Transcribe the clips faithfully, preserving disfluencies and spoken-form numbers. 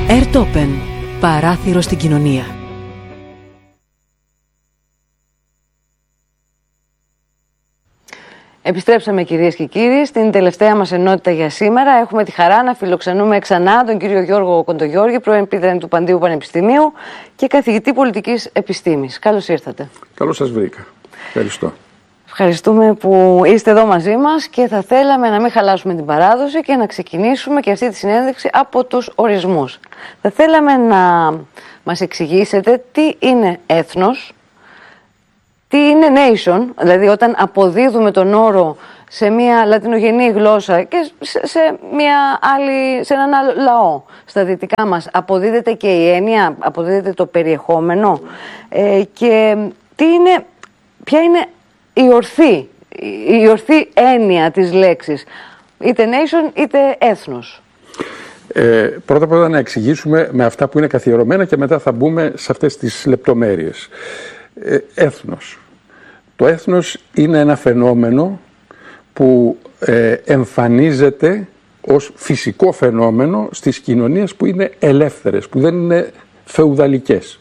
Ερτόπεν. Παράθυρο στην κοινωνία. Επιστρέψαμε, κυρίες και κύριοι, στην τελευταία μας ενότητα για σήμερα. Έχουμε τη χαρά να φιλοξενούμε ξανά τον κύριο Γιώργο Κοντογιώργη, πρώην πρίτανη του Παντίου Πανεπιστημίου και καθηγητή πολιτικής επιστήμης. Καλώς ήρθατε. Καλώς σας βρήκα. Ευχαριστώ. Ευχαριστούμε που είστε εδώ μαζί μας και θα θέλαμε να μην χαλάσουμε την παράδοση και να ξεκινήσουμε και αυτή τη συνέντευξη από τους ορισμούς. Θα θέλαμε να μας εξηγήσετε τι είναι έθνος, τι είναι nation, δηλαδή όταν αποδίδουμε τον όρο σε μια λατινογενή γλώσσα και σε, μια άλλη, σε έναν άλλο λαό στα δυτικά μας, αποδίδεται και η έννοια, αποδίδεται το περιεχόμενο ε, και τι είναι, ποια είναι η ορθή, η ορθή έννοια της λέξης, είτε nation είτε έθνος. Ε, πρώτα απ' όλα να εξηγήσουμε με αυτά που είναι καθιερωμένα και μετά θα μπούμε σε αυτές τις λεπτομέρειες. Ε, έθνος. Το έθνος είναι ένα φαινόμενο που ε, εμφανίζεται ως φυσικό φαινόμενο στις κοινωνίες που είναι ελεύθερες, που δεν είναι φεουδαλικές.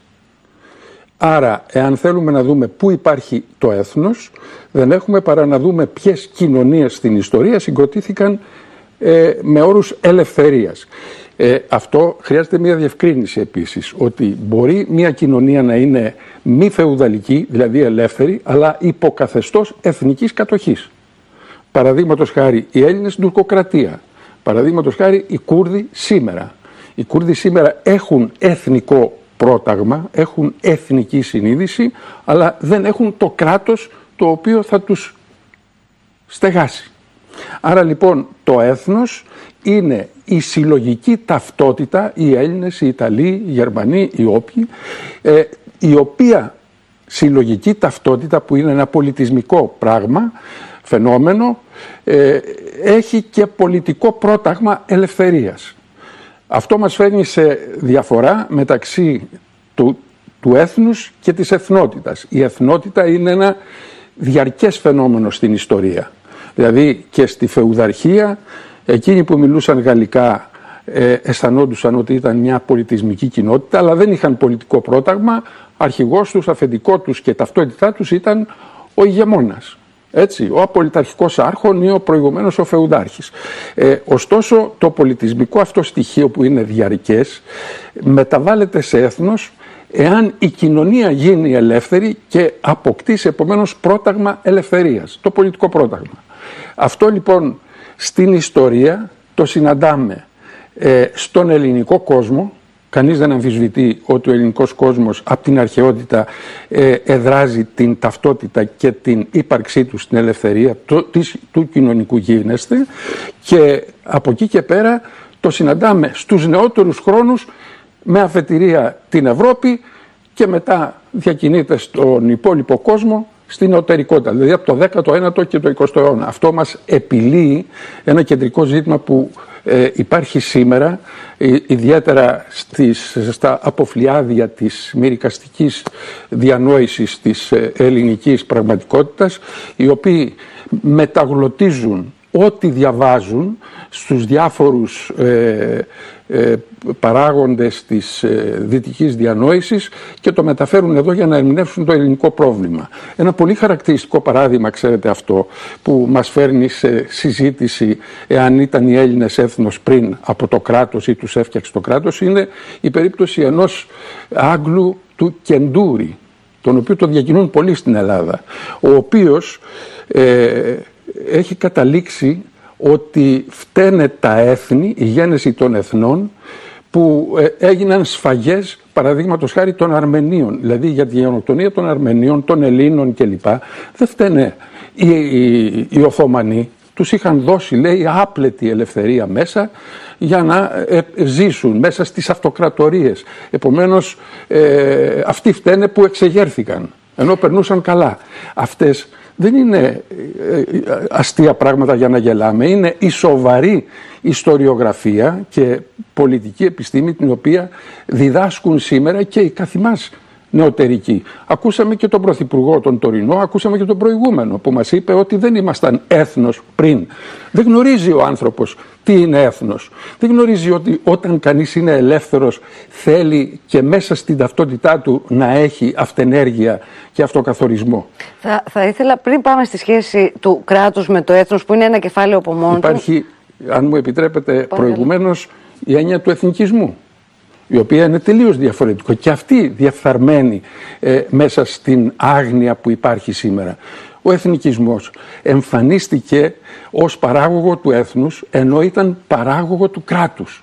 Άρα, εάν θέλουμε να δούμε πού υπάρχει το έθνος, δεν έχουμε παρά να δούμε ποιες κοινωνίες στην ιστορία συγκροτήθηκαν ε, με όρους ελευθερίας. Ε, αυτό χρειάζεται μια διευκρίνηση επίσης, ότι μπορεί μια κοινωνία να είναι μη φεουδαλική, δηλαδή ελεύθερη, αλλά υποκαθεστώς εθνικής κατοχής. Παραδείγματος χάρη οι Έλληνες στην τουρκοκρατία, παραδείγματος χάρη οι Κούρδοι σήμερα. Οι Κούρδοι σήμερα έχουν εθνικό πρόταγμα, έχουν εθνική συνείδηση, αλλά δεν έχουν το κράτος το οποίο θα τους στεγάσει. Άρα λοιπόν το έθνος είναι η συλλογική ταυτότητα, οι Έλληνες, οι Ιταλοί, οι Γερμανοί, οι όποιοι, ε, η οποία συλλογική ταυτότητα που είναι ένα πολιτισμικό πράγμα, φαινόμενο, ε, έχει και πολιτικό πρόταγμα ελευθερίας. Αυτό μας φέρνει σε διαφορά μεταξύ του, του έθνους και της εθνότητας. Η εθνότητα είναι ένα διαρκές φαινόμενο στην ιστορία. Δηλαδή και στη φεουδαρχία, εκείνοι που μιλούσαν γαλλικά ε, αισθανόντουσαν ότι ήταν μια πολιτισμική κοινότητα, αλλά δεν είχαν πολιτικό πρόταγμα. Αρχηγός τους, αφεντικό τους και ταυτότητά τους ήταν ο ηγεμόνας. Έτσι, ο απολυταρχικός άρχον ή ο προηγουμένως ο φεουδάρχης. Ε, ωστόσο, το πολιτισμικό αυτό στοιχείο που είναι διαρκές μεταβάλλεται σε έθνος εάν η κοινωνία γίνει ελεύθερη και αποκτήσει επομένως πρόταγμα ελευθερίας, το πολιτικό πρόταγμα. Αυτό λοιπόν στην ιστορία το συναντάμε ε, στον ελληνικό κόσμο. Κανείς δεν αμφισβητεί ότι ο ελληνικός κόσμος από την αρχαιότητα ε, εδράζει την ταυτότητα και την ύπαρξή του στην ελευθερία το, της, του κοινωνικού γίγνεσθε, και από εκεί και πέρα το συναντάμε στους νεότερους χρόνους με αφετηρία την Ευρώπη και μετά διακινείται στον υπόλοιπο κόσμο στην νεωτερικότητα, δηλαδή από το δέκατο ένατο και το εικοστό αιώνα. Αυτό μας επιλύει ένα κεντρικό ζήτημα που ε, υπάρχει σήμερα, ε, ιδιαίτερα στις, στα αποφλιάδια της μυρικαστικής διανόησης της ε, ελληνικής πραγματικότητας, οι οποίοι μεταγλωτίζουν ό,τι διαβάζουν στους διάφορους ε, ε, παράγοντες της ε, δυτικής διανόησης και το μεταφέρουν εδώ για να ερμηνεύσουν το ελληνικό πρόβλημα. Ένα πολύ χαρακτηριστικό παράδειγμα, ξέρετε, αυτό που μας φέρνει σε συζήτηση εάν ήταν οι Έλληνες έθνος πριν από το κράτος ή τους έφτιαξε το κράτος, είναι η περίπτωση ενός Άγγλου του Κεντούρη, τον οποίο το διακινούν πολύ στην Ελλάδα, ο οποίος ε, έχει καταλήξει ότι φταίνε τα έθνη, η γένεση των εθνών, που ε, έγιναν σφαγές, παραδείγματος χάρη των Αρμενίων, δηλαδή για τη γενοκτονία των Αρμενίων, των Ελλήνων κλπ. Δεν φταίνε οι, οι, οι Οθωμανοί, τους είχαν δώσει, λέει, άπλετη ελευθερία μέσα για να ε, ζήσουν μέσα στις αυτοκρατορίες. Επομένως ε, αυτοί φταίνε που εξεγέρθηκαν, ενώ περνούσαν καλά. Αυτές δεν είναι αστεία πράγματα για να γελάμε, είναι η σοβαρή ιστοριογραφία και πολιτική επιστήμη την οποία διδάσκουν σήμερα και οι καθημάς νεωτερική. Ακούσαμε και τον Πρωθυπουργό τον τωρινό, ακούσαμε και τον προηγούμενο που μας είπε ότι δεν ήμασταν έθνος πριν. Δεν γνωρίζει ο άνθρωπος τι είναι έθνος. Δεν γνωρίζει ότι όταν κανείς είναι ελεύθερος θέλει και μέσα στην ταυτότητά του να έχει αυτενέργεια και αυτοκαθορισμό. Θα, θα ήθελα πριν πάμε στη σχέση του κράτους με το έθνος που είναι ένα κεφάλαιο από μόνο του. Υπάρχει, αν μου επιτρέπετε, προηγουμένως η έννοια του εθνικισμού, η οποία είναι τελείως διαφορετικό και αυτή διαφθαρμένη ε, μέσα στην άγνοια που υπάρχει σήμερα. Ο εθνικισμός εμφανίστηκε ως παράγωγο του έθνους ενώ ήταν παράγωγο του κράτους.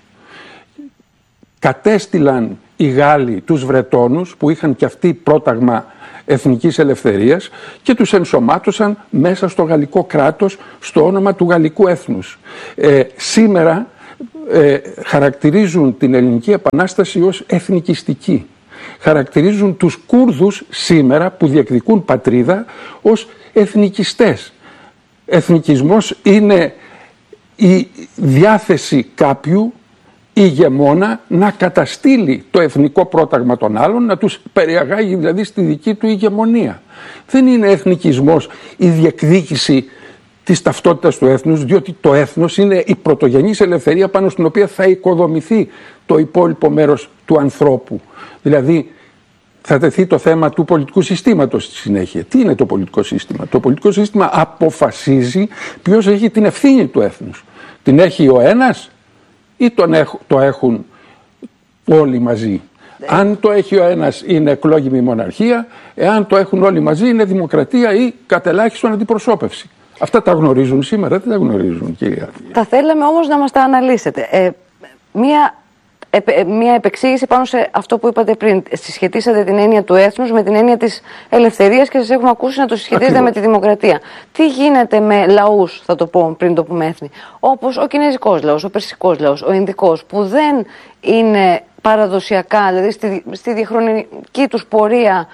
Κατέστηλαν οι Γάλλοι τους Βρετώνους που είχαν και αυτοί πρόταγμα εθνικής ελευθερίας και τους ενσωμάτωσαν μέσα στο γαλλικό κράτος στο όνομα του γαλλικού έθνους. Ε, σήμερα Ε, χαρακτηρίζουν την Ελληνική Επανάσταση ως εθνικιστική. Χαρακτηρίζουν τους Κούρδους σήμερα που διεκδικούν πατρίδα ως εθνικιστές. Εθνικισμός είναι η διάθεση κάποιου ηγεμόνα να καταστήλει το εθνικό πρόταγμα των άλλων, να τους περιαγάγει δηλαδή στη δική του ηγεμονία. Δεν είναι εθνικισμός η διεκδίκηση της ταυτότητας του έθνους, διότι το έθνος είναι η πρωτογενής ελευθερία πάνω στην οποία θα οικοδομηθεί το υπόλοιπο μέρος του ανθρώπου. Δηλαδή θα τεθεί το θέμα του πολιτικού συστήματος στη συνέχεια. Τι είναι το πολιτικό σύστημα? Το πολιτικό σύστημα αποφασίζει ποιος έχει την ευθύνη του έθνους. Την έχει ο ένας ή τον έχ, το έχουν όλοι μαζί? Αν το έχει ο ένας είναι εκλόγιμη μοναρχία, εάν το έχουν όλοι μαζί είναι δημοκρατία ή κατ' ελάχιστον αντιπροσώπευση. Αυτά τα γνωρίζουν σήμερα, δεν τα γνωρίζουν, κυρία. Θα θέλαμε όμως να μας τα αναλύσετε. Ε, μία, ε, μία επεξήγηση πάνω σε αυτό που είπατε πριν. Συσχετίσατε την έννοια του έθνους με την έννοια της ελευθερίας και σας έχουμε ακούσει να το συσχετίζετε με τη δημοκρατία. Τι γίνεται με λαούς, θα το πω πριν το πούμε έθνη, όπως ο κινέζικος λαός, ο περσικός λαός, ο ινδικός, που δεν είναι παραδοσιακά, δηλαδή στη, στη διαχρονική τους πορεία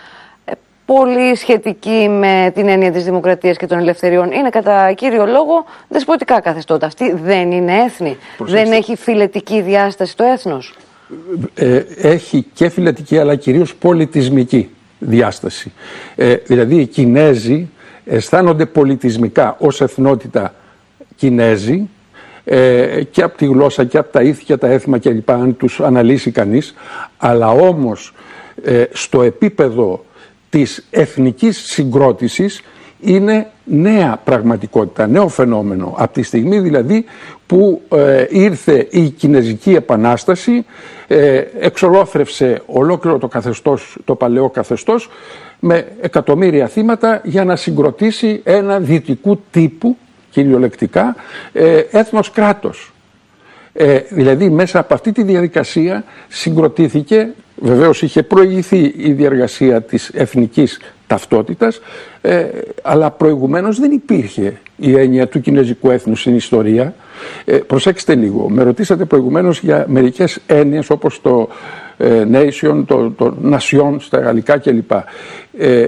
πολύ σχετική με την έννοια της δημοκρατίας και των ελευθεριών. Είναι κατά κύριο λόγο δεσποτικά καθεστώτα. Αυτή δεν είναι έθνη. Προσέξτε. Δεν έχει φυλετική διάσταση το έθνος. Ε, έχει και φυλετική αλλά κυρίως πολιτισμική διάσταση. Ε, δηλαδή οι Κινέζοι αισθάνονται πολιτισμικά ως εθνότητα Κινέζοι ε, και από τη γλώσσα και από τα ήθη και τα έθιμα κλπ. Αν τους αναλύσει κανείς. Αλλά όμως ε, στο επίπεδο της εθνικής συγκρότησης είναι νέα πραγματικότητα, νέο φαινόμενο. Από τη στιγμή δηλαδή που ε, ήρθε η Κινέζικη Επανάσταση, ε, εξολόθρευσε ολόκληρο το καθεστώς, το παλαιό καθεστώς με εκατομμύρια θύματα για να συγκροτήσει ένα δυτικού τύπου, κυριολεκτικά, ε, έθνος κράτος. Ε, δηλαδή μέσα από αυτή τη διαδικασία συγκροτήθηκε, βεβαίως είχε προηγηθεί η διαργασία της εθνικής ταυτότητας, ε, αλλά προηγουμένως δεν υπήρχε η έννοια του κινέζικου έθνους στην ιστορία. Ε, προσέξτε λίγο, με ρωτήσατε προηγουμένως για μερικές έννοιες όπως το ε, nation, το, το nation στα γαλλικά κλπ. Ε,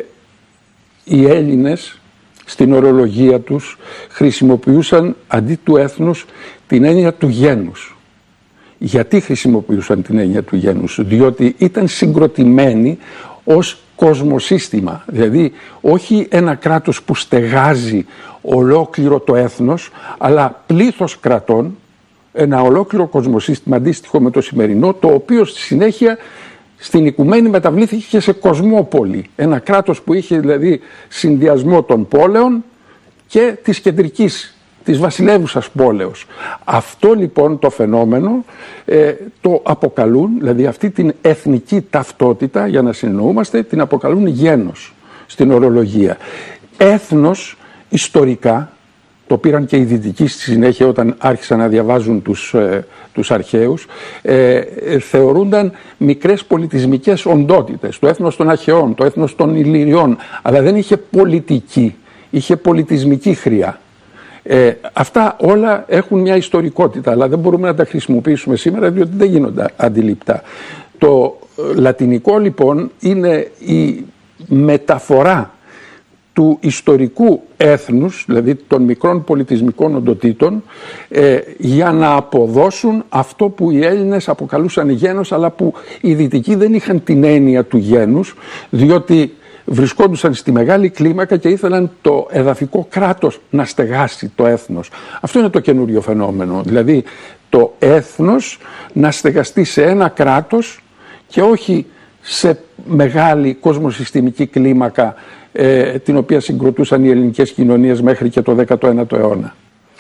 οι Έλληνες στην ορολογία τους χρησιμοποιούσαν αντί του έθνους την έννοια του γένους. Γιατί χρησιμοποιούσαν την έννοια του γένους? Διότι ήταν συγκροτημένοι ως κοσμοσύστημα. Δηλαδή όχι ένα κράτος που στεγάζει ολόκληρο το έθνος, αλλά πλήθος κρατών, ένα ολόκληρο κοσμοσύστημα αντίστοιχο με το σημερινό, το οποίο στη συνέχεια στην οικουμένη μεταβλήθηκε και σε κοσμόπολη. Ένα κράτος που είχε δηλαδή συνδυασμό των πόλεων και της κεντρικής, της βασιλεύουσας πόλεως. Αυτό λοιπόν το φαινόμενο ε, το αποκαλούν, δηλαδή αυτή την εθνική ταυτότητα, για να συνεννοούμαστε, την αποκαλούν γένος στην ορολογία. Έθνος ιστορικά, το πήραν και οι δυτικοί στη συνέχεια όταν άρχισαν να διαβάζουν τους, ε, τους αρχαίους, ε, ε, θεωρούνταν μικρές πολιτισμικές οντότητες. Το έθνος των Αχαιών, το έθνος των Ηλυριών, αλλά δεν είχε πολιτική, είχε πολιτισμική χρειά. Ε, αυτά όλα έχουν μια ιστορικότητα, αλλά δεν μπορούμε να τα χρησιμοποιήσουμε σήμερα διότι δεν γίνονται αντιληπτά. Το λατινικό λοιπόν είναι η μεταφορά του ιστορικού έθνους, δηλαδή των μικρών πολιτισμικών οντοτήτων, ε, για να αποδώσουν αυτό που οι Έλληνες αποκαλούσαν γένος, αλλά που οι Δυτικοί δεν είχαν την έννοια του γένους, διότι βρισκόντουσαν στη μεγάλη κλίμακα και ήθελαν το εδαφικό κράτος να στεγάσει το έθνος. Αυτό είναι το καινούριο φαινόμενο, δηλαδή το έθνος να στεγαστεί σε ένα κράτος και όχι σε μεγάλη κοσμοσυστημική κλίμακα, ε, την οποία συγκροτούσαν οι ελληνικές κοινωνίες μέχρι και το δέκατο ένατο αιώνα.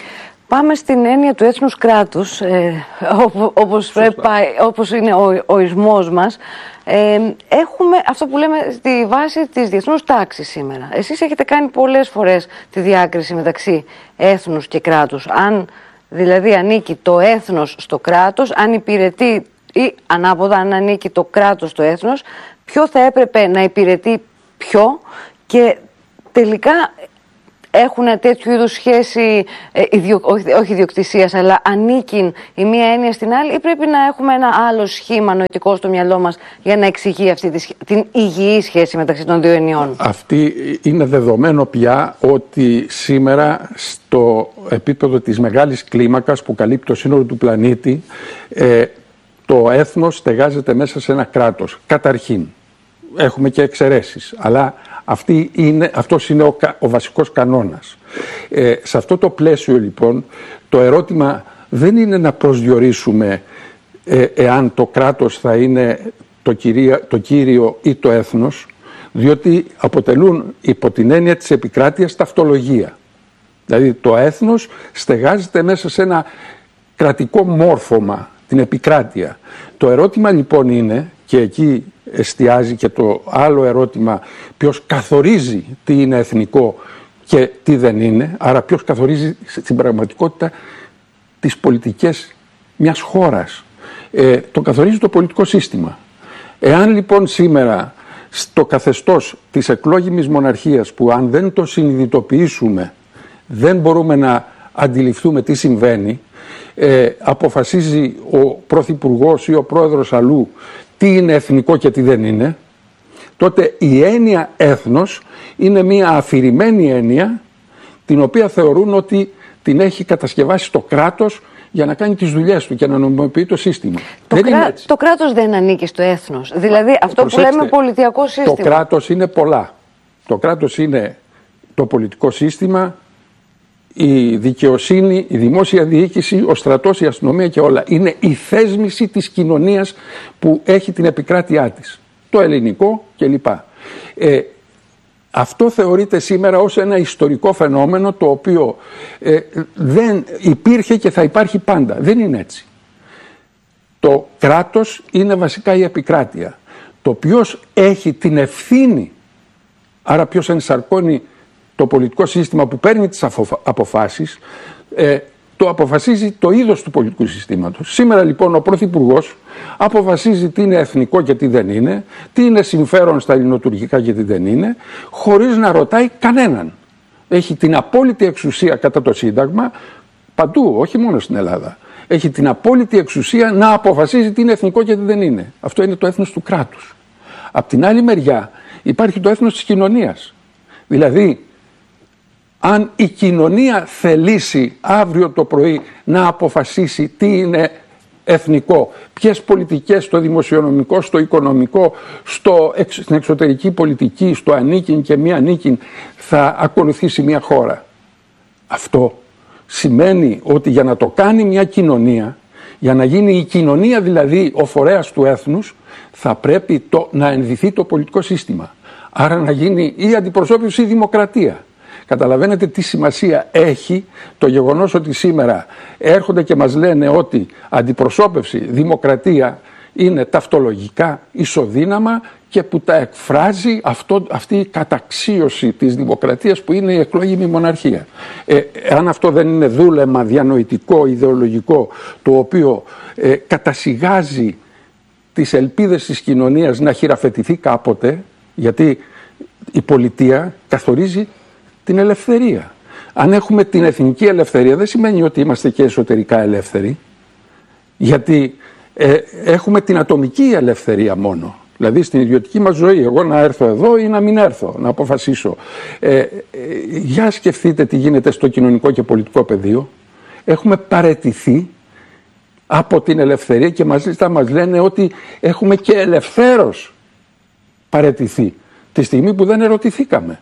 Πάμε στην έννοια του έθνους κράτους, ε, όπως, πρέπει, όπως είναι ο ορισμός μας. Ε, έχουμε αυτό που λέμε στη βάση της διεθνούς τάξης σήμερα. Εσείς έχετε κάνει πολλές φορές τη διάκριση μεταξύ έθνους και κράτους. Αν δηλαδή ανήκει το έθνος στο κράτος, αν υπηρετεί ή ανάποδα αν ανήκει το κράτος στο έθνος, ποιο θα έπρεπε να υπηρετεί ποιο, και τελικά έχουν τέτοιου είδους σχέση, ε, ιδιο, όχι, όχι ιδιοκτησίας, αλλά ανήκει η μία έννοια στην άλλη, ή πρέπει να έχουμε ένα άλλο σχήμα νοητικό στο μυαλό μας για να εξηγεί αυτή τη, την υγιή σχέση μεταξύ των δύο εννοιών? Αυτή είναι δεδομένο πια ότι σήμερα στο επίπεδο της μεγάλης κλίμακας που καλύπτει το σύνολο του πλανήτη, ε, το έθνος στεγάζεται μέσα σε ένα κράτος. Καταρχήν, έχουμε και εξαιρέσεις, αλλά αυτή είναι, αυτός είναι ο, ο βασικός κανόνας. Ε, σε αυτό το πλαίσιο λοιπόν το ερώτημα δεν είναι να προσδιορίσουμε ε, εάν το κράτος θα είναι το, κυρία, το κύριο ή το έθνος, διότι αποτελούν υπό την έννοια της επικράτειας ταυτολογία. Δηλαδή το έθνος στεγάζεται μέσα σε ένα κρατικό μόρφωμα, την επικράτεια. Το ερώτημα λοιπόν είναι, και εκεί εστιάζει και το άλλο ερώτημα, ποιος καθορίζει τι είναι εθνικό και τι δεν είναι, άρα ποιος καθορίζει στην πραγματικότητα τις πολιτικές μιας χώρας. Ε, το καθορίζει το πολιτικό σύστημα. Εάν λοιπόν σήμερα στο καθεστώς της εκλόγιμης μοναρχίας, που αν δεν το συνειδητοποιήσουμε δεν μπορούμε να αντιληφθούμε τι συμβαίνει, ε, αποφασίζει ο πρωθυπουργός ή ο πρόεδρος αλλού τι είναι εθνικό και τι δεν είναι, τότε η έννοια έθνος είναι μια αφηρημένη έννοια, την οποία θεωρούν ότι την έχει κατασκευάσει το κράτος για να κάνει τις δουλειές του και να νομιμοποιεί το σύστημα. Το, δεν κρά... είναι έτσι. Το κράτος δεν ανήκει στο έθνος. Δηλαδή αυτό Προσέξτε, που λέμε πολιτιακό σύστημα. Το κράτος είναι πολλά. Το κράτος είναι το πολιτικό σύστημα, η δικαιοσύνη, η δημόσια διοίκηση, ο στρατός, η αστυνομία και όλα. Είναι η θέσμηση της κοινωνίας που έχει την επικράτειά της. Το ελληνικό κλπ. Ε, αυτό θεωρείται σήμερα ως ένα ιστορικό φαινόμενο, το οποίο ε, δεν υπήρχε και θα υπάρχει πάντα. Δεν είναι έτσι. Το κράτος είναι βασικά η επικράτεια. Το ποιος έχει την ευθύνη, άρα ποιος ενσαρκώνει το πολιτικό σύστημα που παίρνει τις αποφάσεις, ε, το αποφασίζει το είδος του πολιτικού συστήματος. Σήμερα λοιπόν ο Πρωθυπουργός αποφασίζει τι είναι εθνικό και τι δεν είναι, τι είναι συμφέρον στα ελληνοτουρκικά και τι δεν είναι, χωρίς να ρωτάει κανέναν. Έχει την απόλυτη εξουσία κατά το Σύνταγμα, παντού, όχι μόνο στην Ελλάδα. Έχει την απόλυτη εξουσία να αποφασίζει τι είναι εθνικό και τι δεν είναι. Αυτό είναι το έθνος του κράτους. Απ' την άλλη μεριά υπάρχει το έθνος της κοινωνίας. Δηλαδή, αν η κοινωνία θελήσει αύριο το πρωί να αποφασίσει τι είναι εθνικό, ποιες πολιτικές στο δημοσιονομικό, στο οικονομικό, στο, στην εξωτερική πολιτική, στο ανήκειν και μη ανήκειν θα ακολουθήσει μια χώρα. Αυτό σημαίνει ότι για να το κάνει μια κοινωνία, για να γίνει η κοινωνία δηλαδή ο φορέας του έθνους, θα πρέπει το, να ενδυθεί το πολιτικό σύστημα. Άρα να γίνει η αντιπροσώπηση ή η δημοκρατία. Καταλαβαίνετε τι σημασία έχει το γεγονός ότι σήμερα έρχονται και μας λένε ότι αντιπροσώπευση, δημοκρατία είναι ταυτολογικά ισοδύναμα και που τα εκφράζει αυτό, αυτή η καταξίωση της δημοκρατίας που είναι η εκλογική μοναρχία. Ε, αν αυτό δεν είναι δούλεμα διανοητικό, ιδεολογικό, το οποίο ε, κατασιγάζει τις ελπίδες της κοινωνίας να χειραφετηθεί κάποτε, γιατί η πολιτεία καθορίζει την ελευθερία. Αν έχουμε την εθνική ελευθερία δεν σημαίνει ότι είμαστε και εσωτερικά ελεύθεροι, γιατί ε, έχουμε την ατομική ελευθερία μόνο. Δηλαδή στην ιδιωτική μας ζωή, εγώ να έρθω εδώ ή να μην έρθω, να αποφασίσω. Ε, ε, για σκεφτείτε τι γίνεται στο κοινωνικό και πολιτικό πεδίο. Έχουμε παραιτηθεί από την ελευθερία και μάλιστα μας λένε ότι έχουμε και ελευθέρως παραιτηθεί τη στιγμή που δεν ερωτηθήκαμε.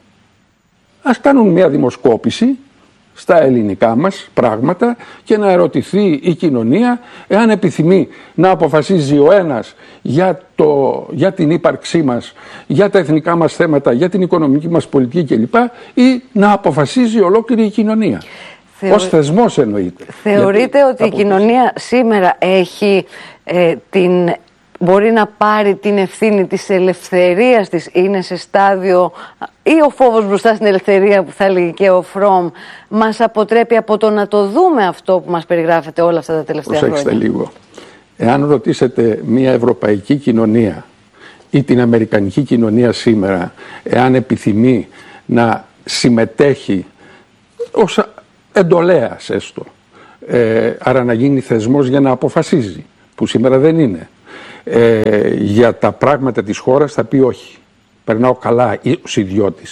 Ας κάνουν μια δημοσκόπηση στα ελληνικά μας πράγματα και να ερωτηθεί η κοινωνία εάν επιθυμεί να αποφασίζει ο ένας για, το, για την ύπαρξή μας, για τα εθνικά μας θέματα, για την οικονομική μας πολιτική κλπ. Ή να αποφασίζει ολόκληρη η κοινωνία. Θεω... Ως θεσμός εννοείται. Θεωρείτε γιατί ότι η κοινωνία σήμερα έχει ε, την... μπορεί να πάρει την ευθύνη της ελευθερίας της, είναι σε στάδιο, ή ο φόβος μπροστά στην ελευθερία που θα έλεγε και ο Φρόμ μας αποτρέπει από το να το δούμε αυτό που μας περιγράφεται όλα αυτά τα τελευταία χρόνια? Προσέξτε λίγο. Εάν ρωτήσετε μια ευρωπαϊκή κοινωνία ή την αμερικανική κοινωνία σήμερα, εάν επιθυμεί να συμμετέχει ως εντολέας έστω, ε, άρα να γίνει θεσμός για να αποφασίζει, που σήμερα δεν είναι, Ε, για τα πράγματα της χώρας, θα πει όχι. Περνάω καλά ως ιδιώτης.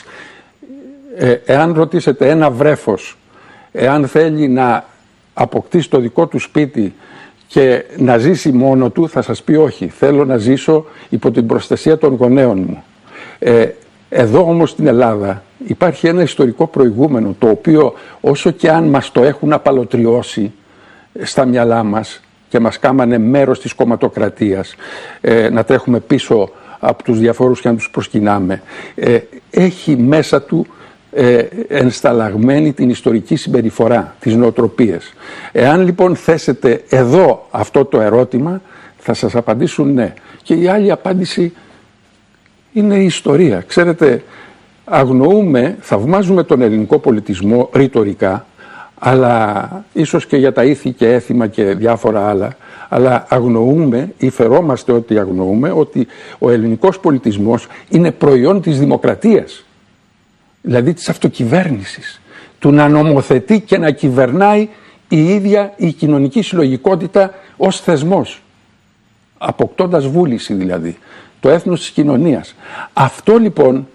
Ε, εάν ρωτήσετε ένα βρέφος, εάν θέλει να αποκτήσει το δικό του σπίτι και να ζήσει μόνο του, θα σας πει όχι. Θέλω να ζήσω υπό την προστασία των γονέων μου. Ε, εδώ όμως στην Ελλάδα υπάρχει ένα ιστορικό προηγούμενο, το οποίο όσο και αν μας το έχουν απαλωτριώσει στα μυαλά μας και μας κάμανε μέρος της κομματοκρατίας, ε, να τρέχουμε πίσω από τους διαφόρους και να τους προσκυνάμε, ε, έχει μέσα του ε, ενσταλλαγμένη την ιστορική συμπεριφορά, τις νοοτροπίες. Εάν λοιπόν θέσετε εδώ αυτό το ερώτημα, θα σας απαντήσουν ναι. Και η άλλη απάντηση είναι η ιστορία. Ξέρετε, αγνοούμε, θαυμάζουμε τον ελληνικό πολιτισμό ρητορικά, αλλά ίσως και για τα ήθη και έθιμα και διάφορα άλλα, αλλά αγνοούμε ή φερόμαστε ότι αγνοούμε ότι ο ελληνικός πολιτισμός είναι προϊόν της δημοκρατίας, δηλαδή της αυτοκυβέρνησης, του να νομοθετεί και να κυβερνάει η ίδια η κοινωνική συλλογικότητα ως θεσμός, αποκτώντας βούληση δηλαδή, το έθνος της κοινωνίας. Αυτό λοιπόν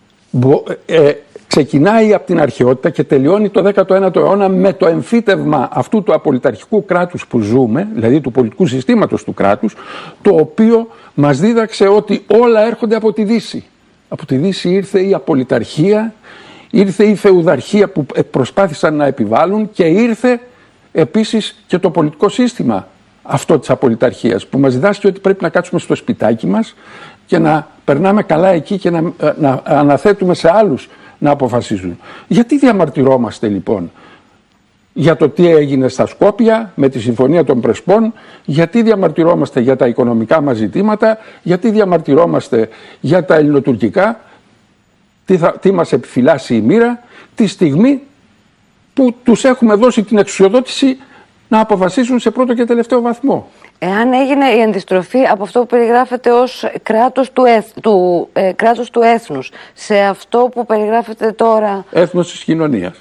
ε, ξεκινάει από την αρχαιότητα και τελειώνει το δέκατο ένατο αιώνα με το εμφύτευμα αυτού του απολυταρχικού κράτους που ζούμε, δηλαδή του πολιτικού συστήματος του κράτους, το οποίο μας δίδαξε ότι όλα έρχονται από τη Δύση. Από τη Δύση ήρθε η απολυταρχία, ήρθε η φεουδαρχία που προσπάθησαν να επιβάλλουν και ήρθε επίσης και το πολιτικό σύστημα αυτό της απολυταρχίας, που μας διδάσκει ότι πρέπει να κάτσουμε στο σπιτάκι μας και να περνάμε καλά εκεί και να, να αναθέτουμε σε άλλους να αποφασίζουν. Γιατί διαμαρτυρόμαστε λοιπόν για το τι έγινε στα Σκόπια με τη Συμφωνία των Πρεσπών, γιατί διαμαρτυρόμαστε για τα οικονομικά μας ζητήματα, γιατί διαμαρτυρόμαστε για τα ελληνοτουρκικά, τι, θα, τι μας επιφυλάσσει η μοίρα, τη στιγμή που τους έχουμε δώσει την εξουσιοδότηση να αποφασίσουν σε πρώτο και τελευταίο βαθμό. Εάν έγινε η αντιστροφή από αυτό που περιγράφεται ως κράτος του, έθ, του, ε, κράτος του έθνους σε αυτό που περιγράφεται τώρα... Έθνος της κοινωνίας.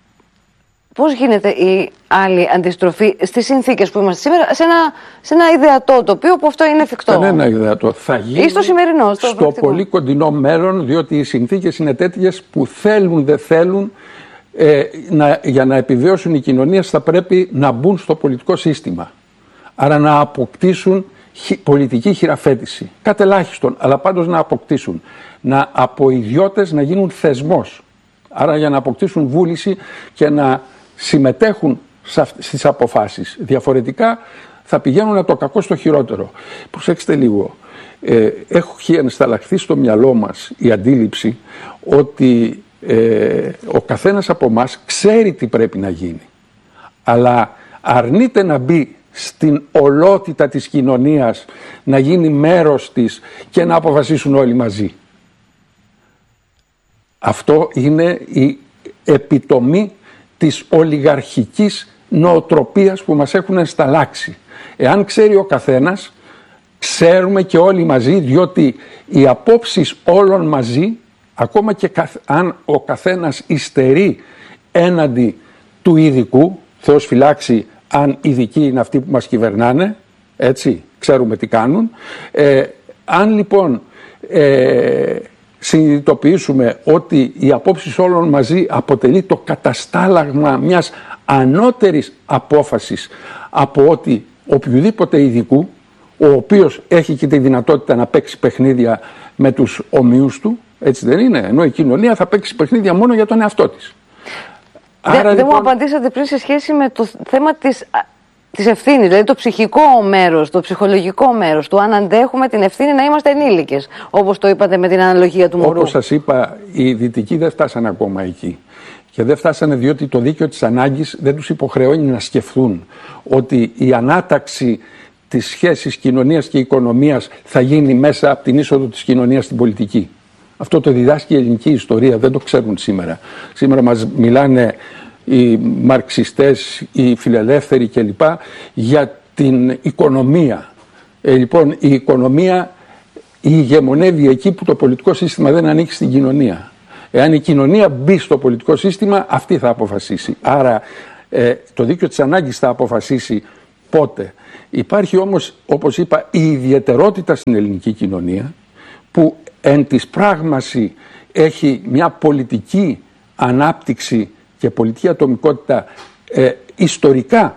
Πώς γίνεται η άλλη αντιστροφή στις συνθήκες που είμαστε σήμερα, σε ένα, σε ένα ιδεατό τοπίο που αυτό είναι εφικτό? Κανένα ιδεατό. Θα γίνει ή στο σημερινό, στο, στο πολύ κοντινό μέλλον, διότι οι συνθήκες είναι τέτοιες που θέλουν, δεν θέλουν, ε, να, για να επιβιώσουν οι κοινωνίες θα πρέπει να μπουν στο πολιτικό σύστημα. Άρα να αποκτήσουν πολιτική χειραφέτηση. Κατ' ελάχιστον, αλλά πάντως να αποκτήσουν. Να από ιδιώτες να γίνουν θεσμός. Άρα για να αποκτήσουν βούληση και να συμμετέχουν στις αποφάσεις. Διαφορετικά θα πηγαίνουν από το κακό στο χειρότερο. Προσέξτε λίγο. Ε, έχει ενσταλλαχθεί στο μυαλό μας η αντίληψη ότι ε, ο καθένας από εμάς ξέρει τι πρέπει να γίνει. Αλλά αρνείται να μπει στην ολότητα της κοινωνίας, να γίνει μέρος της και να αποφασίσουν όλοι μαζί. Αυτό είναι η επιτομή της ολιγαρχικής νοοτροπίας που μας έχουν ενσταλλάξει. Εάν ξέρει ο καθένας, ξέρουμε και όλοι μαζί, διότι οι απόψεις όλων μαζί, ακόμα και αν ο καθένας υστερεί έναντι του ειδικού, Θεός φυλάξει αν οι ειδικοί είναι αυτοί που μας κυβερνάνε, έτσι, ξέρουμε τι κάνουν, ε, Αν λοιπόν ε, συνειδητοποιήσουμε ότι οι απόψεις όλων μαζί αποτελεί το καταστάλαγμα μιας ανώτερης απόφασης από ότι οποιοδήποτε ειδικού, ο οποίος έχει και τη δυνατότητα να παίξει παιχνίδια με τους ομοίους του, έτσι δεν είναι, ενώ η κοινωνία θα παίξει παιχνίδια μόνο για τον εαυτό της. Δεν, Άρα, δεν λοιπόν, μου απαντήσατε πριν σε σχέση με το θέμα της, της ευθύνης, δηλαδή το ψυχικό μέρος, το ψυχολογικό μέρος, του αν αντέχουμε την ευθύνη να είμαστε ενήλικες, όπως το είπατε με την αναλογία του μωρού. Όπως σας είπα, οι δυτικοί δεν φτάσανε ακόμα εκεί. Και δεν φτάσανε διότι το δίκαιο της ανάγκης δεν τους υποχρεώνει να σκεφτούν ότι η ανάταξη της σχέσης κοινωνίας και οικονομίας θα γίνει μέσα από την είσοδο της κοινωνίας στην πολιτική. Αυτό το διδάσκει η ελληνική ιστορία, δεν το ξέρουν σήμερα. Σήμερα μας μιλάνε οι μαρξιστές, οι φιλελεύθεροι κλπ. Για την οικονομία. Ε, λοιπόν, η οικονομία ηγεμονεύει εκεί που το πολιτικό σύστημα δεν ανήκει στην κοινωνία. Εάν η κοινωνία μπει στο πολιτικό σύστημα, αυτή θα αποφασίσει. Άρα ε, το δίκαιο της ανάγκης θα αποφασίσει πότε. Υπάρχει όμως, όπως είπα, η ιδιαιτερότητα στην ελληνική κοινωνία που εν της πράγμαση έχει μια πολιτική ανάπτυξη και πολιτική ατομικότητα ε, ιστορικά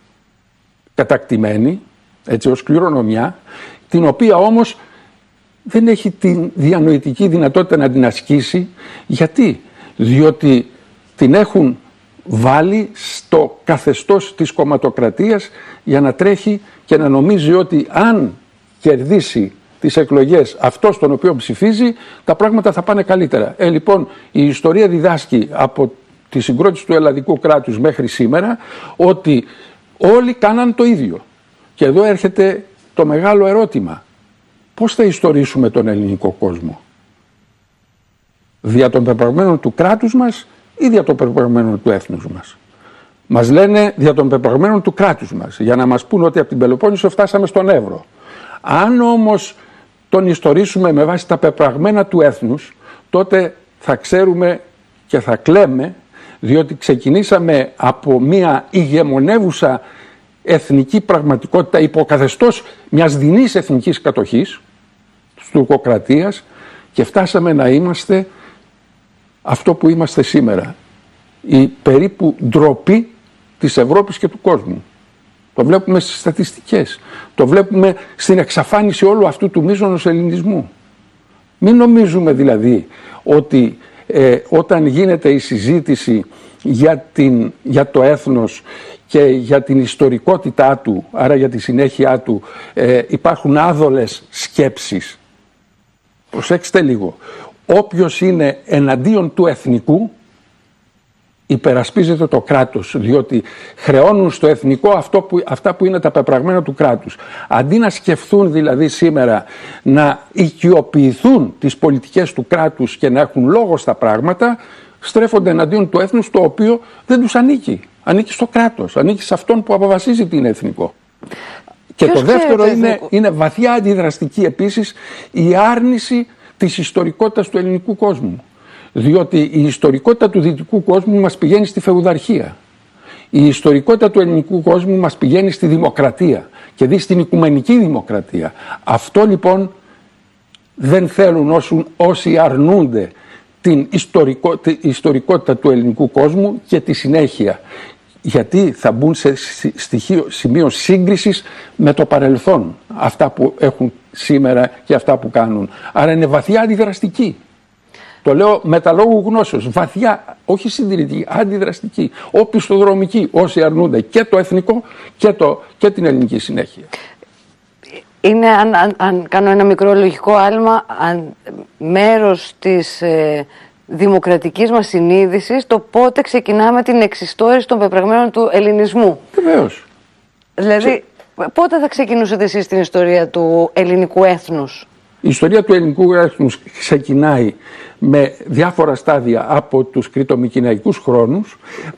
κατακτημένη, έτσι ως κληρονομιά, την οποία όμως δεν έχει τη διανοητική δυνατότητα να την ασκήσει. Γιατί? Διότι την έχουν βάλει στο καθεστώς της κομματοκρατίας για να τρέχει και να νομίζει ότι αν κερδίσει τις εκλογές αυτός τον οποίο ψηφίζει, τα πράγματα θα πάνε καλύτερα. Ε, λοιπόν, η ιστορία διδάσκει από τη συγκρότηση του ελλαδικού κράτους μέχρι σήμερα ότι όλοι κάναν το ίδιο. Και εδώ έρχεται το μεγάλο ερώτημα. Πώς θα ιστορίσουμε τον ελληνικό κόσμο? Δια των πεπραγμένων του κράτους μας ή δια των πεπραγμένων του έθνους μας? Μας λένε δια των πεπραγμένων του κράτους μας, για να μας πούν ότι από την Πελοπόννησο φτάσαμε στον Εύρο. Αν όμως τον ιστορίσουμε με βάση τα πεπραγμένα του έθνους, τότε θα ξέρουμε και θα κλαίμε, διότι ξεκινήσαμε από μια ηγεμονεύουσα εθνική πραγματικότητα υποκαθεστώς μιας δεινής εθνικής κατοχής, της τουρκοκρατίας, και φτάσαμε να είμαστε αυτό που είμαστε σήμερα. Η περίπου ντροπή της Ευρώπης και του κόσμου. Το βλέπουμε στις στατιστικές. Το βλέπουμε στην εξαφάνιση όλου αυτού του μείζωνος ελληνισμού. Μην νομίζουμε δηλαδή ότι ε, όταν γίνεται η συζήτηση για, την, για το έθνος και για την ιστορικότητά του, άρα για τη συνέχεια του, ε, υπάρχουν άδολες σκέψεις. Προσέξτε λίγο. Όποιος είναι εναντίον του εθνικού υπερασπίζεται το κράτος, διότι χρεώνουν στο εθνικό αυτό που, αυτά που είναι τα πεπραγμένα του κράτους. Αντί να σκεφτούν δηλαδή σήμερα να οικειοποιηθούν τις πολιτικές του κράτους και να έχουν λόγο στα πράγματα, στρέφονται εναντίον του έθνους, το οποίο δεν τους ανήκει. Ανήκει στο κράτος, ανήκει σε αυτόν που αποφασίζει τι είναι εθνικό. Και Ποιος το δεύτερο είναι, εθνικό? είναι βαθιά αντιδραστική επίσης η άρνηση της ιστορικότητας του ελληνικού κόσμου. Διότι η ιστορικότητα του δυτικού κόσμου μας πηγαίνει στη φεουδαρχία. Η ιστορικότητα του ελληνικού κόσμου μας πηγαίνει στη δημοκρατία και δει στην οικουμενική δημοκρατία. Αυτό λοιπόν δεν θέλουν όσοι, όσοι αρνούνται την ιστορικο, τη ιστορικότητα του ελληνικού κόσμου και τη συνέχεια. Γιατί θα μπουν σε στοιχείο, σημείο σύγκρισης με το παρελθόν, αυτά που έχουν σήμερα και αυτά που κάνουν. Άρα είναι βαθιά αντιδραστική. Το λέω με τα λόγου γνώσεως, βαθιά, όχι συντηρητική, αντιδραστική, οπισθοδρομική, όσοι αρνούνται και το εθνικό και, το, και την ελληνική συνέχεια. Είναι, αν, αν, αν κάνω ένα μικρό λογικό άλμα, αν, μέρος της ε, δημοκρατικής μας συνείδησης το πότε ξεκινάμε την εξιστόρηση των πεπραγμένων του ελληνισμού. Βεβαίως. Δηλαδή, Ξε... πότε θα ξεκινούσατε εσείς την ιστορία του ελληνικού έθνους? Η ιστορία του ελληνικού έθνους ξεκινάει με διάφορα στάδια από τους κρητομικηναϊκούς χρόνους,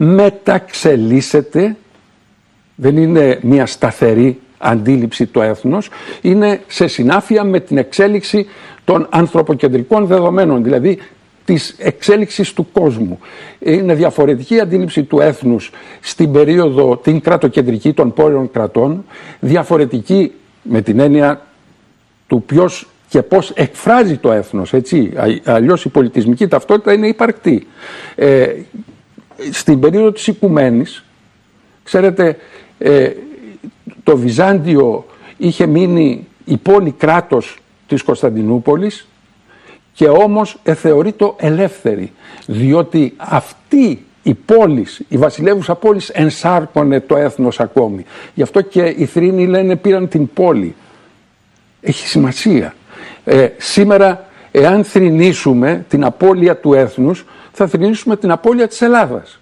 μεταξελίσσεται, δεν είναι μια σταθερή αντίληψη το έθνος, είναι σε συνάφεια με την εξέλιξη των ανθρωποκεντρικών δεδομένων, δηλαδή της εξέλιξης του κόσμου. Είναι διαφορετική αντίληψη του έθνους στην περίοδο την κρατοκεντρική των πόρων κρατών, διαφορετική με την έννοια του ποιος και πώς εκφράζει το έθνος, έτσι. Αλλιώς η πολιτισμική ταυτότητα είναι υπαρκτή. Ε, στην περίοδο της Οικουμένης, ξέρετε, ε, το Βυζάντιο είχε μείνει η πόλη κράτος της Κωνσταντινούπολης και όμως εθεωρείται ελεύθερη, διότι αυτή η πόλη, η βασιλεύουσα πόλη, ενσάρκωνε το έθνος ακόμη. Γι' αυτό και οι Θρήνοι λένε πήραν την πόλη. Έχει σημασία. Ε, σήμερα, εάν θρηνήσουμε την απώλεια του έθνους, θα θρηνήσουμε την απώλεια της Ελλάδας.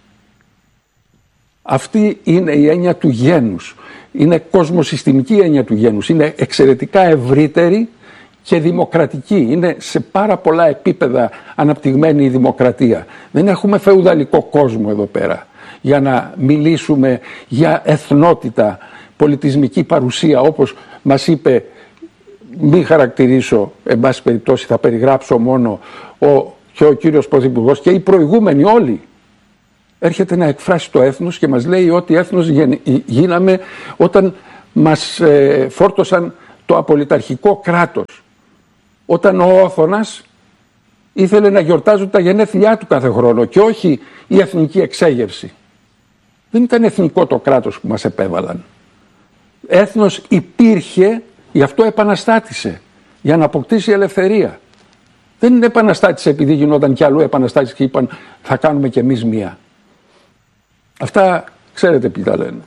Αυτή είναι η έννοια του γένους. Είναι κοσμοσυστημική έννοια του γένους. Είναι εξαιρετικά ευρύτερη και δημοκρατική. Είναι σε πάρα πολλά επίπεδα αναπτυγμένη η δημοκρατία. Δεν έχουμε φεουδαλικό κόσμο εδώ πέρα για να μιλήσουμε για εθνότητα, πολιτισμική παρουσία, όπως μας είπε, μην χαρακτηρίσω, εν πάση περιπτώσει θα περιγράψω μόνο ο, και ο κύριος Πρωθυπουργός και οι προηγούμενοι όλοι. Έρχεται να εκφράσει το έθνος και μας λέει ότι έθνος γίναμε όταν μας ε, φόρτωσαν το απολυταρχικό κράτος. Όταν ο Όθωνας ήθελε να γιορτάζουν τα γενέθλιά του κάθε χρόνο και όχι η εθνική εξέγευση. Δεν ήταν εθνικό το κράτος που μας επέβαλαν. Έθνος υπήρχε, γι' αυτό επαναστάτησε, για να αποκτήσει ελευθερία. Δεν επαναστάτησε επειδή γινόταν κι αλλού επαναστάτηση και είπαν θα κάνουμε κι εμείς μία. Αυτά ξέρετε ποιοι τα λένε.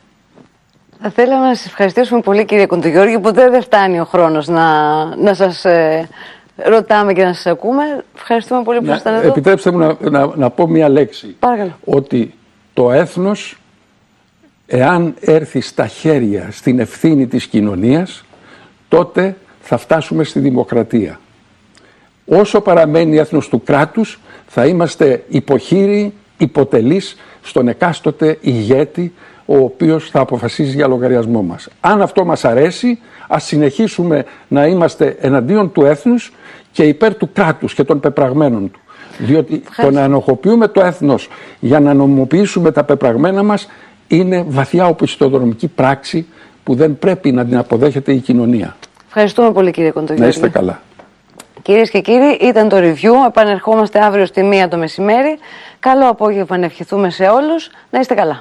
Θα θέλαμε να σας ευχαριστήσουμε πολύ, κύριε Κοντογιώργη. Ποτέ δεν φτάνει ο χρόνος να, να σας ε, ρωτάμε και να σας ακούμε. Ευχαριστούμε πολύ που ήσασταν εδώ. Επιτρέψτε μου να, να, να πω μία λέξη. Παρακαλώ. Ότι το έθνος, εάν έρθει στα χέρια, στην ευθύνη της κοινωνίας, τότε θα φτάσουμε στη δημοκρατία. Όσο παραμένει έθνος του κράτους, θα είμαστε υποχείριοι, υποτελείς στον εκάστοτε ηγέτη, ο οποίος θα αποφασίζει για λογαριασμό μας. Αν αυτό μας αρέσει, ας συνεχίσουμε να είμαστε εναντίον του έθνους και υπέρ του κράτους και των πεπραγμένων του. Διότι το να ενοχοποιούμε το έθνος για να νομιμοποιήσουμε τα πεπραγμένα μας είναι βαθιά οπισθοδρομική πράξη που δεν πρέπει να την αποδέχεται η κοινωνία. Ευχαριστούμε πολύ, κύριε Κοντογιώργη. Να είστε καλά. Κυρίες και κύριοι, ήταν το review. Επανερχόμαστε αύριο στη μία το μεσημέρι. Καλό απόγευμα να ευχηθούμε σε όλους. Να είστε καλά.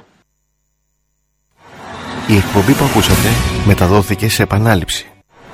Η εκπομπή που ακούσατε μεταδόθηκε σε επανάληψη.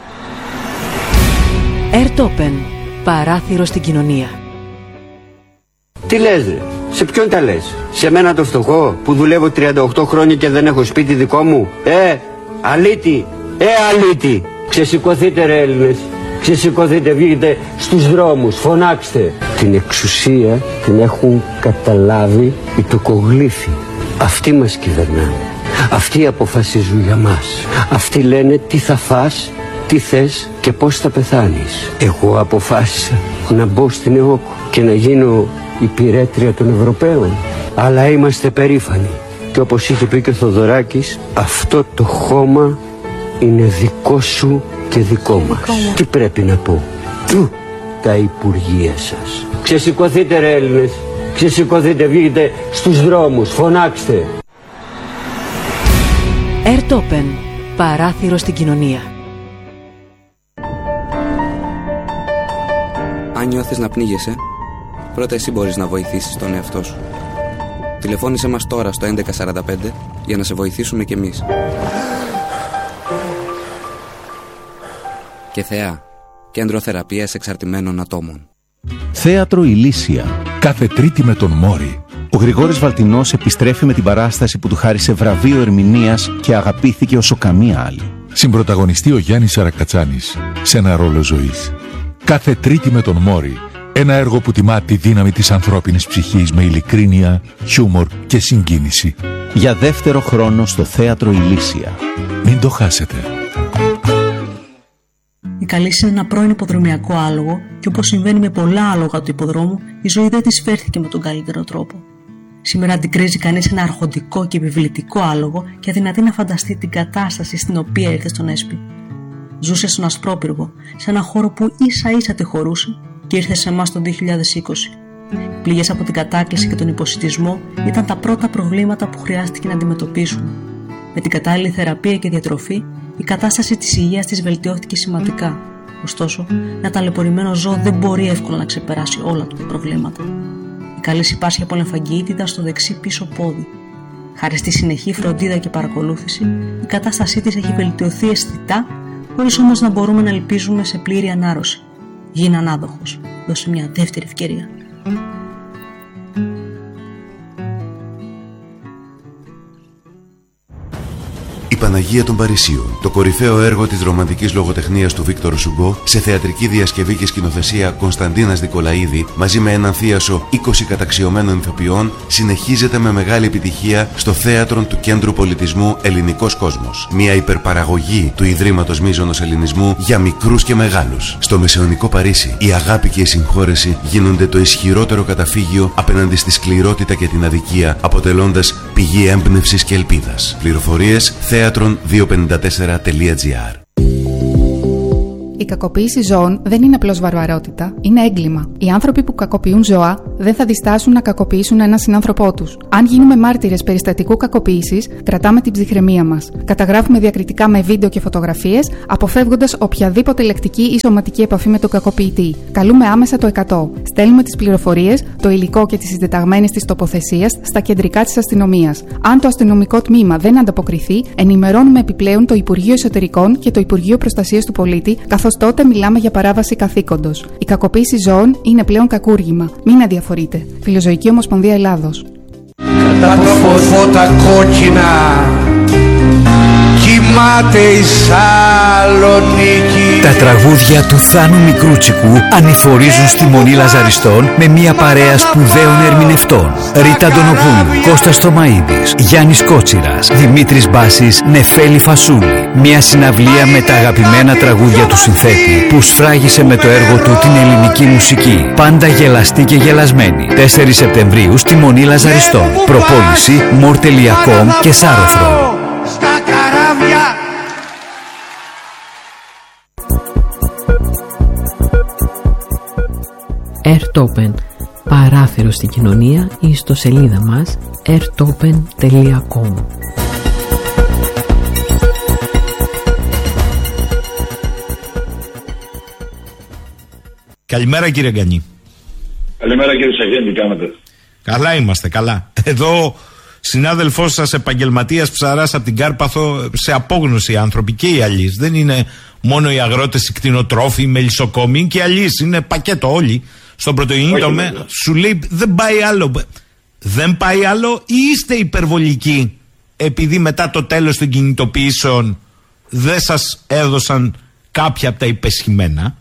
Airtopen. Παράθυρο στην κοινωνία. Τι λες ρε, σε ποιον τα λες? Σε μένα το φτωχό που δουλεύω τριάντα οκτώ χρόνια και δεν έχω σπίτι δικό μου? Ε, αλήτη, ε αλήτη. Ξεσηκωθείτε ρε Έλληνες. Ξεσηκωθείτε, βγείτε στους δρόμους, φωνάξτε. Την εξουσία την έχουν καταλάβει οι τοκογλύφοι. Αυτοί μας κυβερνάνε. Αυτοί αποφασίζουν για μας. Αυτοί λένε τι θα φας, τι θες και πώς θα πεθάνεις. Εγώ αποφάσισα να μπω στην ΕΟΚ και να γίνω υπηρέτρια των Ευρωπαίων. Αλλά είμαστε περήφανοι. Και όπως είχε πει και ο Θοδωράκης, αυτό το χώμα είναι δικό σου και δικό μας. Τι πρέπει να πω? Του τα υπουργεία σας. Ξεσηκωθείτε ρε Έλληνες. Ξεσηκωθείτε, βγείτε στους δρόμους, φωνάξτε. Airtopen. Παράθυρο στην κοινωνία. Αν νιώθεις να πνίγεσαι, πρώτα εσύ μπορείς να βοηθήσεις τον εαυτό σου. Τηλεφώνησέ μας τώρα στο έντεκα σαράντα πέντε για να σε βοηθήσουμε κι εμείς. Και Θεά, κέντρο θεραπείας εξαρτημένων ατόμων. Θέατρο Ηλίσια. Κάθε Τρίτη με τον Μόρι. Ο Γρηγόρης Βαλτινός επιστρέφει με την παράσταση που του χάρισε βραβείο ερμηνείας και αγαπήθηκε όσο καμία άλλη. Συμπρωταγωνιστεί ο Γιάννης Σαρακατσάνης σε ένα ρόλο ζωής. Κάθε Τρίτη με τον Μόρι. Ένα έργο που τιμά τη δύναμη της ανθρώπινης ψυχής με ειλικρίνεια, χιούμορ και συγκίνηση. Για δεύτερο χρόνο στο Θέατρο Ηλίσια. Μην το χάσετε. Η Καλύση είναι ένα πρώην υποδρομιακό άλογο και όπως συμβαίνει με πολλά άλογα του υποδρόμου, η ζωή δεν της φέρθηκε με τον καλύτερο τρόπο. Σήμερα αντικρίζει κανείς ένα αρχοντικό και επιβλητικό άλογο και αδυνατεί να φανταστεί την κατάσταση στην οποία ήρθε στον Έσπι. Ζούσε στον Ασπρόπυργο, σε ένα χώρο που ίσα ίσα τη χωρούσε και ήρθε σε εμάς το δύο χιλιάδες είκοσι. Πληγές από την κατάκληση και τον υποσιτισμό ήταν τα πρώτα προβλήματα που χρειάστηκε να αντιμετωπίσουν. Με την κατάλληλη θεραπεία και διατροφή, η κατάσταση της υγείας της βελτιώθηκε σημαντικά. Ωστόσο, ένα ταλαιπωρημένο ζώο δεν μπορεί εύκολα να ξεπεράσει όλα του τα προβλήματα. Η Καλής υπάσχει από λεμφαγγιήτιδα στο δεξί πίσω πόδι. Χάρη στη συνεχή φροντίδα και παρακολούθηση, η κατάστασή της έχει βελτιωθεί αισθητά, χωρίς όμως να μπορούμε να ελπίζουμε σε πλήρη ανάρρωση. Γίνε ανάδοχος. Δώσε μια δεύτερη ευκαιρία. Η Παναγία των Παρισίων, το κορυφαίο έργο της ρομαντικής λογοτεχνίας του Βίκτορ Σουγκό, σε θεατρική διασκευή και σκηνοθεσία Κωνσταντίνας Δικολαίδη, μαζί με έναν θίασο είκοσι καταξιωμένων ηθοποιών, συνεχίζεται με μεγάλη επιτυχία στο θέατρο του Κέντρου Πολιτισμού Ελληνικός Κόσμος. Μια υπερπαραγωγή του Ιδρύματος Μίζωνος Ελληνισμού για μικρούς και μεγάλους. Στο μεσαιωνικό Παρίσι, η αγάπη και η συγχώρεση γίνονται το ισχυρότερο καταφύγιο απέναντι στη σκληρότητα και την αδικία, αποτελώντας πηγή έμπνευσης και ελπίδας. Πληροφορίες θέατρον διακόσια πενήντα τέσσερα τελεία τζι άρ. Η κακοποίηση ζώων δεν είναι απλώς βαρβαρότητα, είναι έγκλημα. Οι άνθρωποι που κακοποιούν ζώα δεν θα διστάσουν να κακοποιήσουν έναν συνάνθρωπό τους. Αν γίνουμε μάρτυρες περιστατικού κακοποίησης, κρατάμε την ψυχραιμία μας. Καταγράφουμε διακριτικά με βίντεο και φωτογραφίες, αποφεύγοντας οποιαδήποτε λεκτική ή σωματική επαφή με τον κακοποιητή. Καλούμε άμεσα το εκατό. Στέλνουμε τις πληροφορίες, το υλικό και τις συντεταγμένες της τοποθεσίας στα κεντρικά της αστυνομίας. Αν το αστυνομικό τμήμα δεν ανταποκριθεί, ενημερώνουμε επιπλέον το Υπουργείο Εσωτερικών και το Υπουργείο Προστασίας του Πολίτη, καθώς τότε μιλάμε για παράβαση καθήκοντος. Η κακοποίηση ζώων είναι πλέον κακούργημα. Μην αδιαφορείτε. Φιλοζωική Ομοσπονδία Ελλάδος. Κατά το φώτα κόκκινα κοιμάται η Σαλονίκη. Τα τραγούδια του Θάνου Μικρούτσικου ανηφορίζουν στη Μονή Λαζαριστών με μια παρέα σπουδαίων ερμηνευτών. Ρίτα Αντωνοπούλου, Κώστας Τωμαΐδης, Γιάννης Κότσιρας, Δημήτρης Μπάσης, Νεφέλη Φασούλη. Μια συναυλία με τα αγαπημένα τραγούδια του συνθέτη που σφράγισε με το έργο του την ελληνική μουσική. Πάντα γελαστή και γελασμένη. τέσσερις Σεπτεμβρίου στη Μονή Λαζαριστών. Προπόληση μορ τελεία κομ και Σάρωθρο. Στα καράβια. Airtopen, παράθυρο στην κοινωνία, η ιστοσελίδα μας airtopen τελεία com. Καλημέρα κύριε Γκανή. Καλημέρα κύριε Σαχίνη, τι κάνετε? Καλά είμαστε, καλά. Εδώ συνάδελφός σας, επαγγελματίας ψαράς από την Κάρπαθο, σε απόγνωση άνθρωποι και οι αλείς. Δεν είναι μόνο οι αγρότες, οι κτηνοτρόφοι, οι μελισσοκόμοι, είναι και οι αλείς. Είναι πακέτο όλοι. Στον πρωτογενή τομέα σου λέει δεν πάει άλλο. Δεν πάει άλλο ή είστε υπερβολικοί επειδή μετά το τέλος των κινητοποιήσεων δεν σας έδωσαν κάποια από τα υπεσχημένα?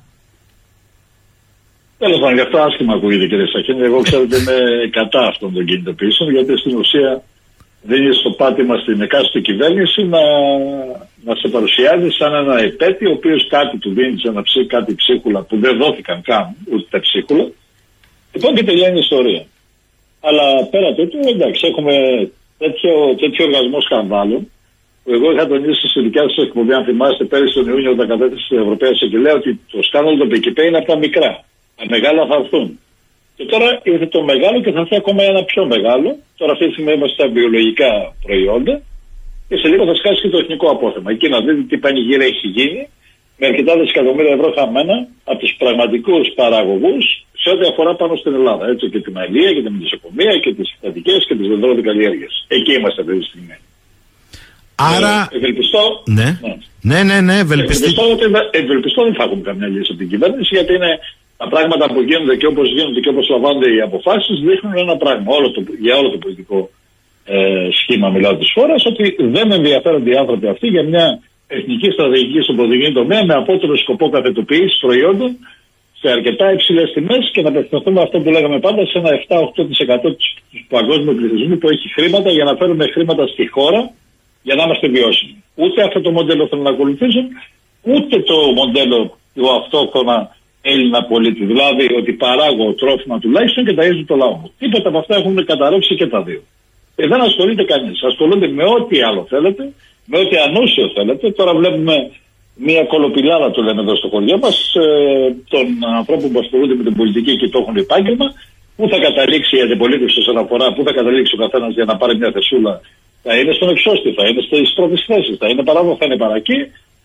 Τέλος πάντων, γι' αυτό άσχημα ακούγεται κύριε Σαχίνη. Εγώ ξέρω ότι είμαι κατά αυτών των κινητοποιήσεων, γιατί στην ουσία δίνει στο πάτημα στην εκάστοτε κυβέρνηση να, να σε παρουσιάζει σαν ένα επέτη, ο οποίος κάτι του δίνει να ψήσει κάτι ψίχουλα που δεν δόθηκαν καν ούτε τα ψίχουλα. Λοιπόν, και τελειώνει η ιστορία. Αλλά πέρα τούτου, εντάξει, έχουμε τέτοιο, τέτοιο οργασμό σκανδάλων. Εγώ είχα τονίσει στη δικιά σα εκπομπή, αν θυμάστε, πέρυσι τον Ιούνιο, όταν κατέθεσε στην Ευρωπαία Εισαγγελέα, ότι το σκάνδαλο των ΠΚΠ είναι από τα μικρά. Τα μεγάλα θα έρθουν. Και τώρα ήρθε το μεγάλο και θα έρθει ακόμα ένα πιο μεγάλο. Τώρα αυτή τη στιγμή είμαστε στα βιολογικά προϊόντα και σε λίγο θα σκάσει και το εθνικό απόθεμα. Εκεί να δείτε τι πανηγύρι έχει γίνει με αρκετά δισεκατομμύρια ευρώ χαμένα από τους πραγματικούς παραγωγούς σε ό,τι αφορά πάνω στην Ελλάδα. Έτσι, και την αλληλεία και την μελισσοκομεία και τις συστατικές και τις δεντρόδικαλλιέργειες. Εκεί είμαστε αυτή τη στιγμή. Άρα. Ε, ευελπιστώ. Ναι, ναι, ναι, ναι, ναι ευελπιστώ. Ευελπιστώ ότι θα έχουμε καμιά λύση από την κυβέρνηση, γιατί είναι τα πράγματα που γίνονται και όπως γίνονται και όπως λαμβάνονται οι αποφάσεις δείχνουν ένα πράγμα. Όλο το, για όλο το πολιτικό ε, σχήμα, μιλάω της χώρας, ότι δεν ενδιαφέρονται οι άνθρωποι αυτοί για μια εθνική στρατηγική στον πρωτογενή τομέα με απότερο σκοπό καθετοποίηση προϊόντων σε αρκετά υψηλές τιμές και να απευθυνθούμε αυτό που λέγαμε πάντα σε ένα επτά με οκτώ τοις εκατό του παγκόσμιου πληθυσμού που έχει χρήματα για να φέρουμε χρήματα στη χώρα για να είμαστε βιώσιμοι. Ούτε αυτό το μοντέλο θέλουν να ακολουθήσουν, ούτε το μοντέλο του αυτόχρονα Έλληνα πολίτη. Δηλαδή ότι παράγω τρόφιμα τουλάχιστον και ταΐζω το λαό μου. Τίποτα από αυτά έχουν καταρρεύσει και τα δύο. Ε, δεν ασχολείται κανείς. Ασχολούνται με ό,τι άλλο θέλετε, με ό,τι ανούσιο θέλετε. Τώρα βλέπουμε μια κολοπηλάρα, το λέμε εδώ στο χωριό μας, ε, των ανθρώπων που ασχολούνται με την πολιτική και το έχουν επάγγελμα. Πού θα καταλήξει η αντιπολίτευση όσον αφορά, πού θα καταλήξει ο καθένας για να πάρει μια θεσούλα? Θα είναι στον εξώστη, θα είναι στις πρώτες θέσεις, θα είναι παράδο, θα είναι παρακεί.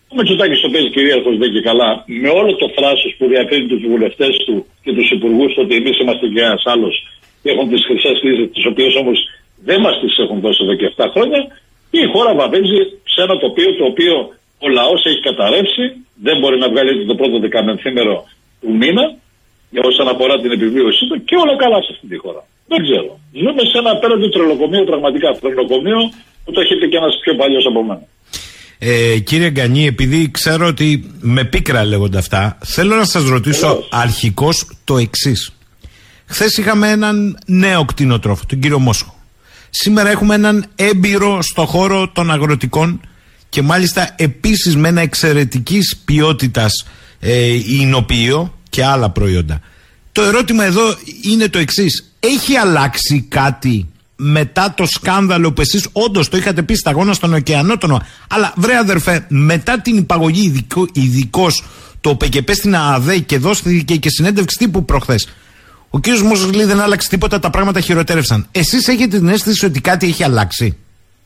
Ο Μητσοτάκης το παίζει κυρίαρχος δεν και καλά, με όλο το θράσος που διακρίνει τους βουλευτές του και τους υπουργούς του ότι εμείς είμαστε και ένας άλλος και έχουν τις χρυσές λύσεις, τις οποίες όμως δεν μας τις έχουν δώσει εδώ και επτά χρόνια. Και η χώρα βαδίζει σε ένα τοπίο το οποίο ο λαός έχει καταρρεύσει, δεν μπορεί να βγάλει το πρώτο δεκαμενθήμερο του μήνα για όσον αφορά την επιβίωσή του και όλα καλά σε αυτή τη χώρα. Δεν ξέρω. Ζούμε σε ένα απέναντι τρελοκομείο, πραγματικά τρελοκομείο που το έχει πει και ένας πιο παλιός από μένα. Ε, κύριε Γκανή, επειδή ξέρω ότι με πίκρα λέγονται αυτά, θέλω να σας ρωτήσω αρχικώς το εξής. Χθες είχαμε έναν νέο κτηνοτρόφο, τον κύριο Μόσχο. Σήμερα έχουμε έναν έμπειρο στο χώρο των αγροτικών και μάλιστα επίσης με ένα εξαιρετικής ποιότητας ε, υνοποιείο και άλλα προϊόντα. Το ερώτημα εδώ είναι το εξής. Έχει αλλάξει κάτι μετά το σκάνδαλο που εσείς όντως το είχατε πει σταγόνα στον ωκεανό τον... Αλλά βρε αδερφέ, μετά την υπαγωγή ειδικώς το ΟΠΕΚΕΠΕ στην ΑΑΔΕ και δώστηκε και συνέντευξη τύπου προχθές, ο κύριος Μόσχος λέει δεν άλλαξε τίποτα, τα πράγματα χειροτέρευσαν. Εσείς έχετε την αίσθηση ότι κάτι έχει αλλάξει?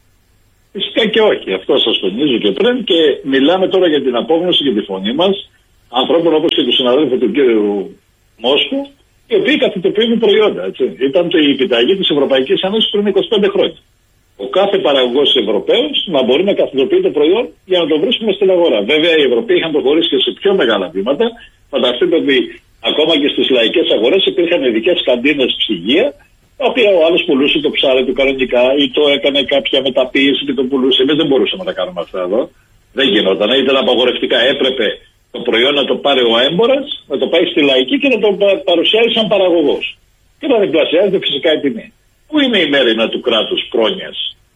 Φυσικά και όχι. Αυτό σας τονίζω και πριν και μιλάμε τώρα για την απόγνωση και τη φωνή μας ανθρώπων όπως και του συναδέλφου του κύριου Μόσχου, οι οποίοι καθητοποιούν προϊόντα. Έτσι. Ήταν η επιταγή της Ευρωπαϊκής Ένωσης πριν είκοσι πέντε χρόνια. Ο κάθε παραγωγός Ευρωπαίος να μπορεί να καθητοποιεί το προϊόν για να το βρίσκουμε στην αγορά. Βέβαια, οι Ευρωπαίοι είχαν προχωρήσει και σε πιο μεγάλα βήματα. Φανταστείτε ότι ακόμα και στις λαϊκές αγορές υπήρχαν ειδικές καντίνες ψυγεία, τα οποία ο άλλος πουλούσε το ψάρι του κανονικά ή το έκανε κάποια μεταποίηση και το πουλούσε. Εμείς δεν μπορούσαμε να τα κάνουμε αυτά εδώ. Δεν γινόταν. Ήταν απαγορευτικά. Έπρεπε το προϊόν να το πάρει ο έμπορας, να το πάει στη λαϊκή και να το παρουσιάσει σαν παραγωγός. Και να διπλασιάζεται φυσικά η τιμή. Πού είναι η μέρημνα του κράτους πρόνοιας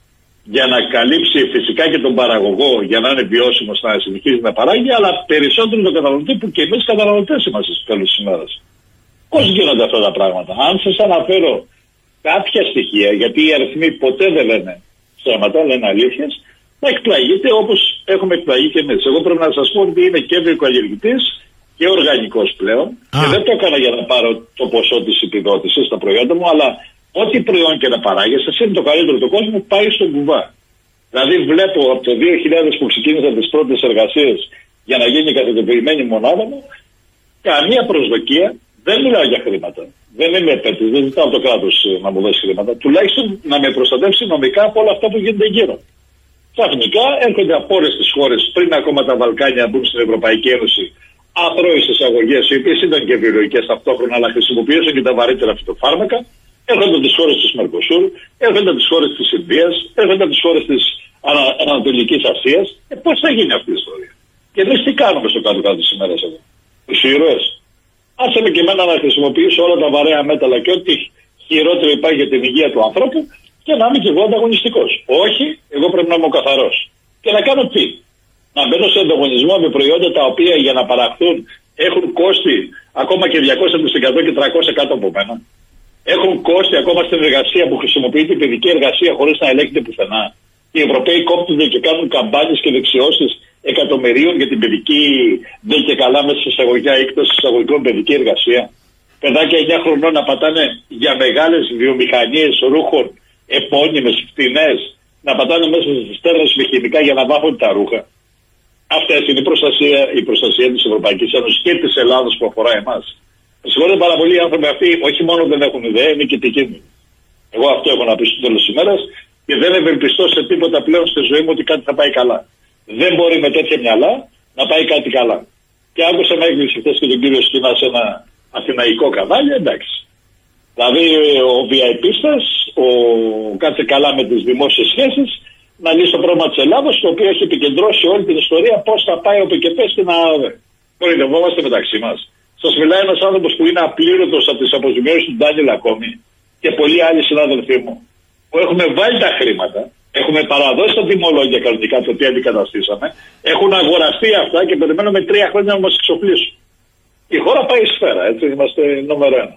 για να καλύψει φυσικά και τον παραγωγό, για να είναι βιώσιμος να συνεχίζει να παράγει, αλλά περισσότερο τον καταναλωτή που και εμείς καταναλωτές είμαστε στο τέλος της ημέρας. Πώς γίνονται αυτά τα πράγματα? Αν σας αναφέρω κάποια στοιχεία, γιατί οι αριθμοί ποτέ δεν λένε ψέματα, λένε αλήθειες, να εκπλαγείτε όπως έχουμε εκπλαγεί και εμείς. Εγώ πρέπει να σας πω ότι είναι και βιοκαλλιεργητής και οργανικός πλέον. Α. Και δεν το έκανα για να πάρω το ποσό της επιδότησης στα προϊόντα μου, αλλά ό,τι προϊόν και να παράγεις, εσύ είναι το καλύτερο του κόσμου, πάει στον κουβά. Δηλαδή βλέπω από το δύο χιλιάδες που ξεκίνησα τις πρώτες εργασίες για να γίνει η καθετοποιημένη μονάδα μου, καμία προσδοκία, δεν μιλάω για χρήματα. Δεν είμαι επέτης, δεν ζητάω το κράτος να μου δώσει χρήματα. Τουλάχιστον να με προστατεύσει νομικά από όλα αυτά που γίνονται γύρω. Ξαφνικά έρχονται από όλες τις χώρες, πριν ακόμα τα Βαλκάνια μπουν στην Ευρωπαϊκή Ένωση, αθρώες εισαγωγές, οι οποίες ήταν και βιολογικές ταυτόχρονα, αλλά χρησιμοποιούσαν και τα βαρύτερα φυτοφάρμακα. Έρχονται τις χώρες της Μερκοσούρ, έρχονται τις χώρες της Ινδίας, έρχονται τις χώρες της Ανα, Ανατολικής Ασίας. Ε, πώς θα γίνει αυτή η ιστορία? Και εμείς τι κάνουμε στο κάτω-κάτω της ημέρας εδώ? Τους ήρωες. Άσε με και εμένα να χρησιμοποιήσω όλα τα βαρέα μέταλλα και ό,τι χειρότερο υπάρχει για την υγεία του ανθρώπου και να είμαι και εγώ ανταγωνιστικός. Όχι, εγώ πρέπει να είμαι ο καθαρός. Και να κάνω τι? Να μπαίνω σε ανταγωνισμό με προϊόντα τα οποία για να παραχθούν έχουν κόστη ακόμα και διακόσια τοις εκατό και τριακόσια κάτω από μένα. Έχουν κόστη ακόμα στην εργασία που χρησιμοποιείται η παιδική εργασία χωρίς να ελέγχεται πουθενά. Οι Ευρωπαίοι κόπτονται και κάνουν καμπάνιες και δεξιώσεις εκατομμυρίων για την παιδική δεν και καλά μέσα σε εισαγωγικά εκτός εισαγωγικών παιδική εργασία. Παιδάκια εννιά χρονών να πατάνε για μεγάλες βιομηχανίες ρούχων επώνυμες, φτηνές, να πατάνε μέσα στις στέρνες με χημικά για να βάφουν τα ρούχα. Αυτή είναι η προστασία, η προστασία της Ευρωπαϊκής Ένωσης και της Ελλάδος που αφορά εμάς. Συγχωρείτε πάρα πολύ, οι άνθρωποι αυτοί όχι μόνο δεν έχουν ιδέα, είναι και επικίνδυνοι. Εγώ αυτό έχω να πει στο τέλος της ημέρας και δεν ευελπιστώ σε τίποτα πλέον στη ζωή μου ότι κάτι θα πάει καλά. Δεν μπορεί με τέτοια μυαλά να πάει κάτι καλά. Και άκουσα με έκπληξη χθες και τον κύριο Σκηνά σε ένα αθηναϊκό κανάλι, εντάξει. Δηλαδή ο βιαϊπίστας, ο κάτσε καλά με τις δημόσιες σχέσεις, να λύσει το πρόβλημα της Ελλάδος, το οποίο έχει επικεντρώσει όλη την ιστορία πώς θα πάει ο ΟΠΕΚΕΠΕ στην ΑΑΔΕ. Κορυδευόμαστε μεταξύ μας. Σας μιλάει ένας άνθρωπος που είναι απλήρωτος από τις αποζημιώσεις του Ντάνιελ ακόμη και πολλοί άλλοι συνάδελφοί μου που έχουμε βάλει τα χρήματα, έχουμε παραδώσει τα τιμολόγια κανονικά το τι αντικαταστήσαμε, έχουν αγοραστεί αυτά και περιμένουμε τρία χρόνια να μας εξοπλίσουν. Η χώρα πάει σφαίρα, έτσι, είμαστε νούμερο ένα.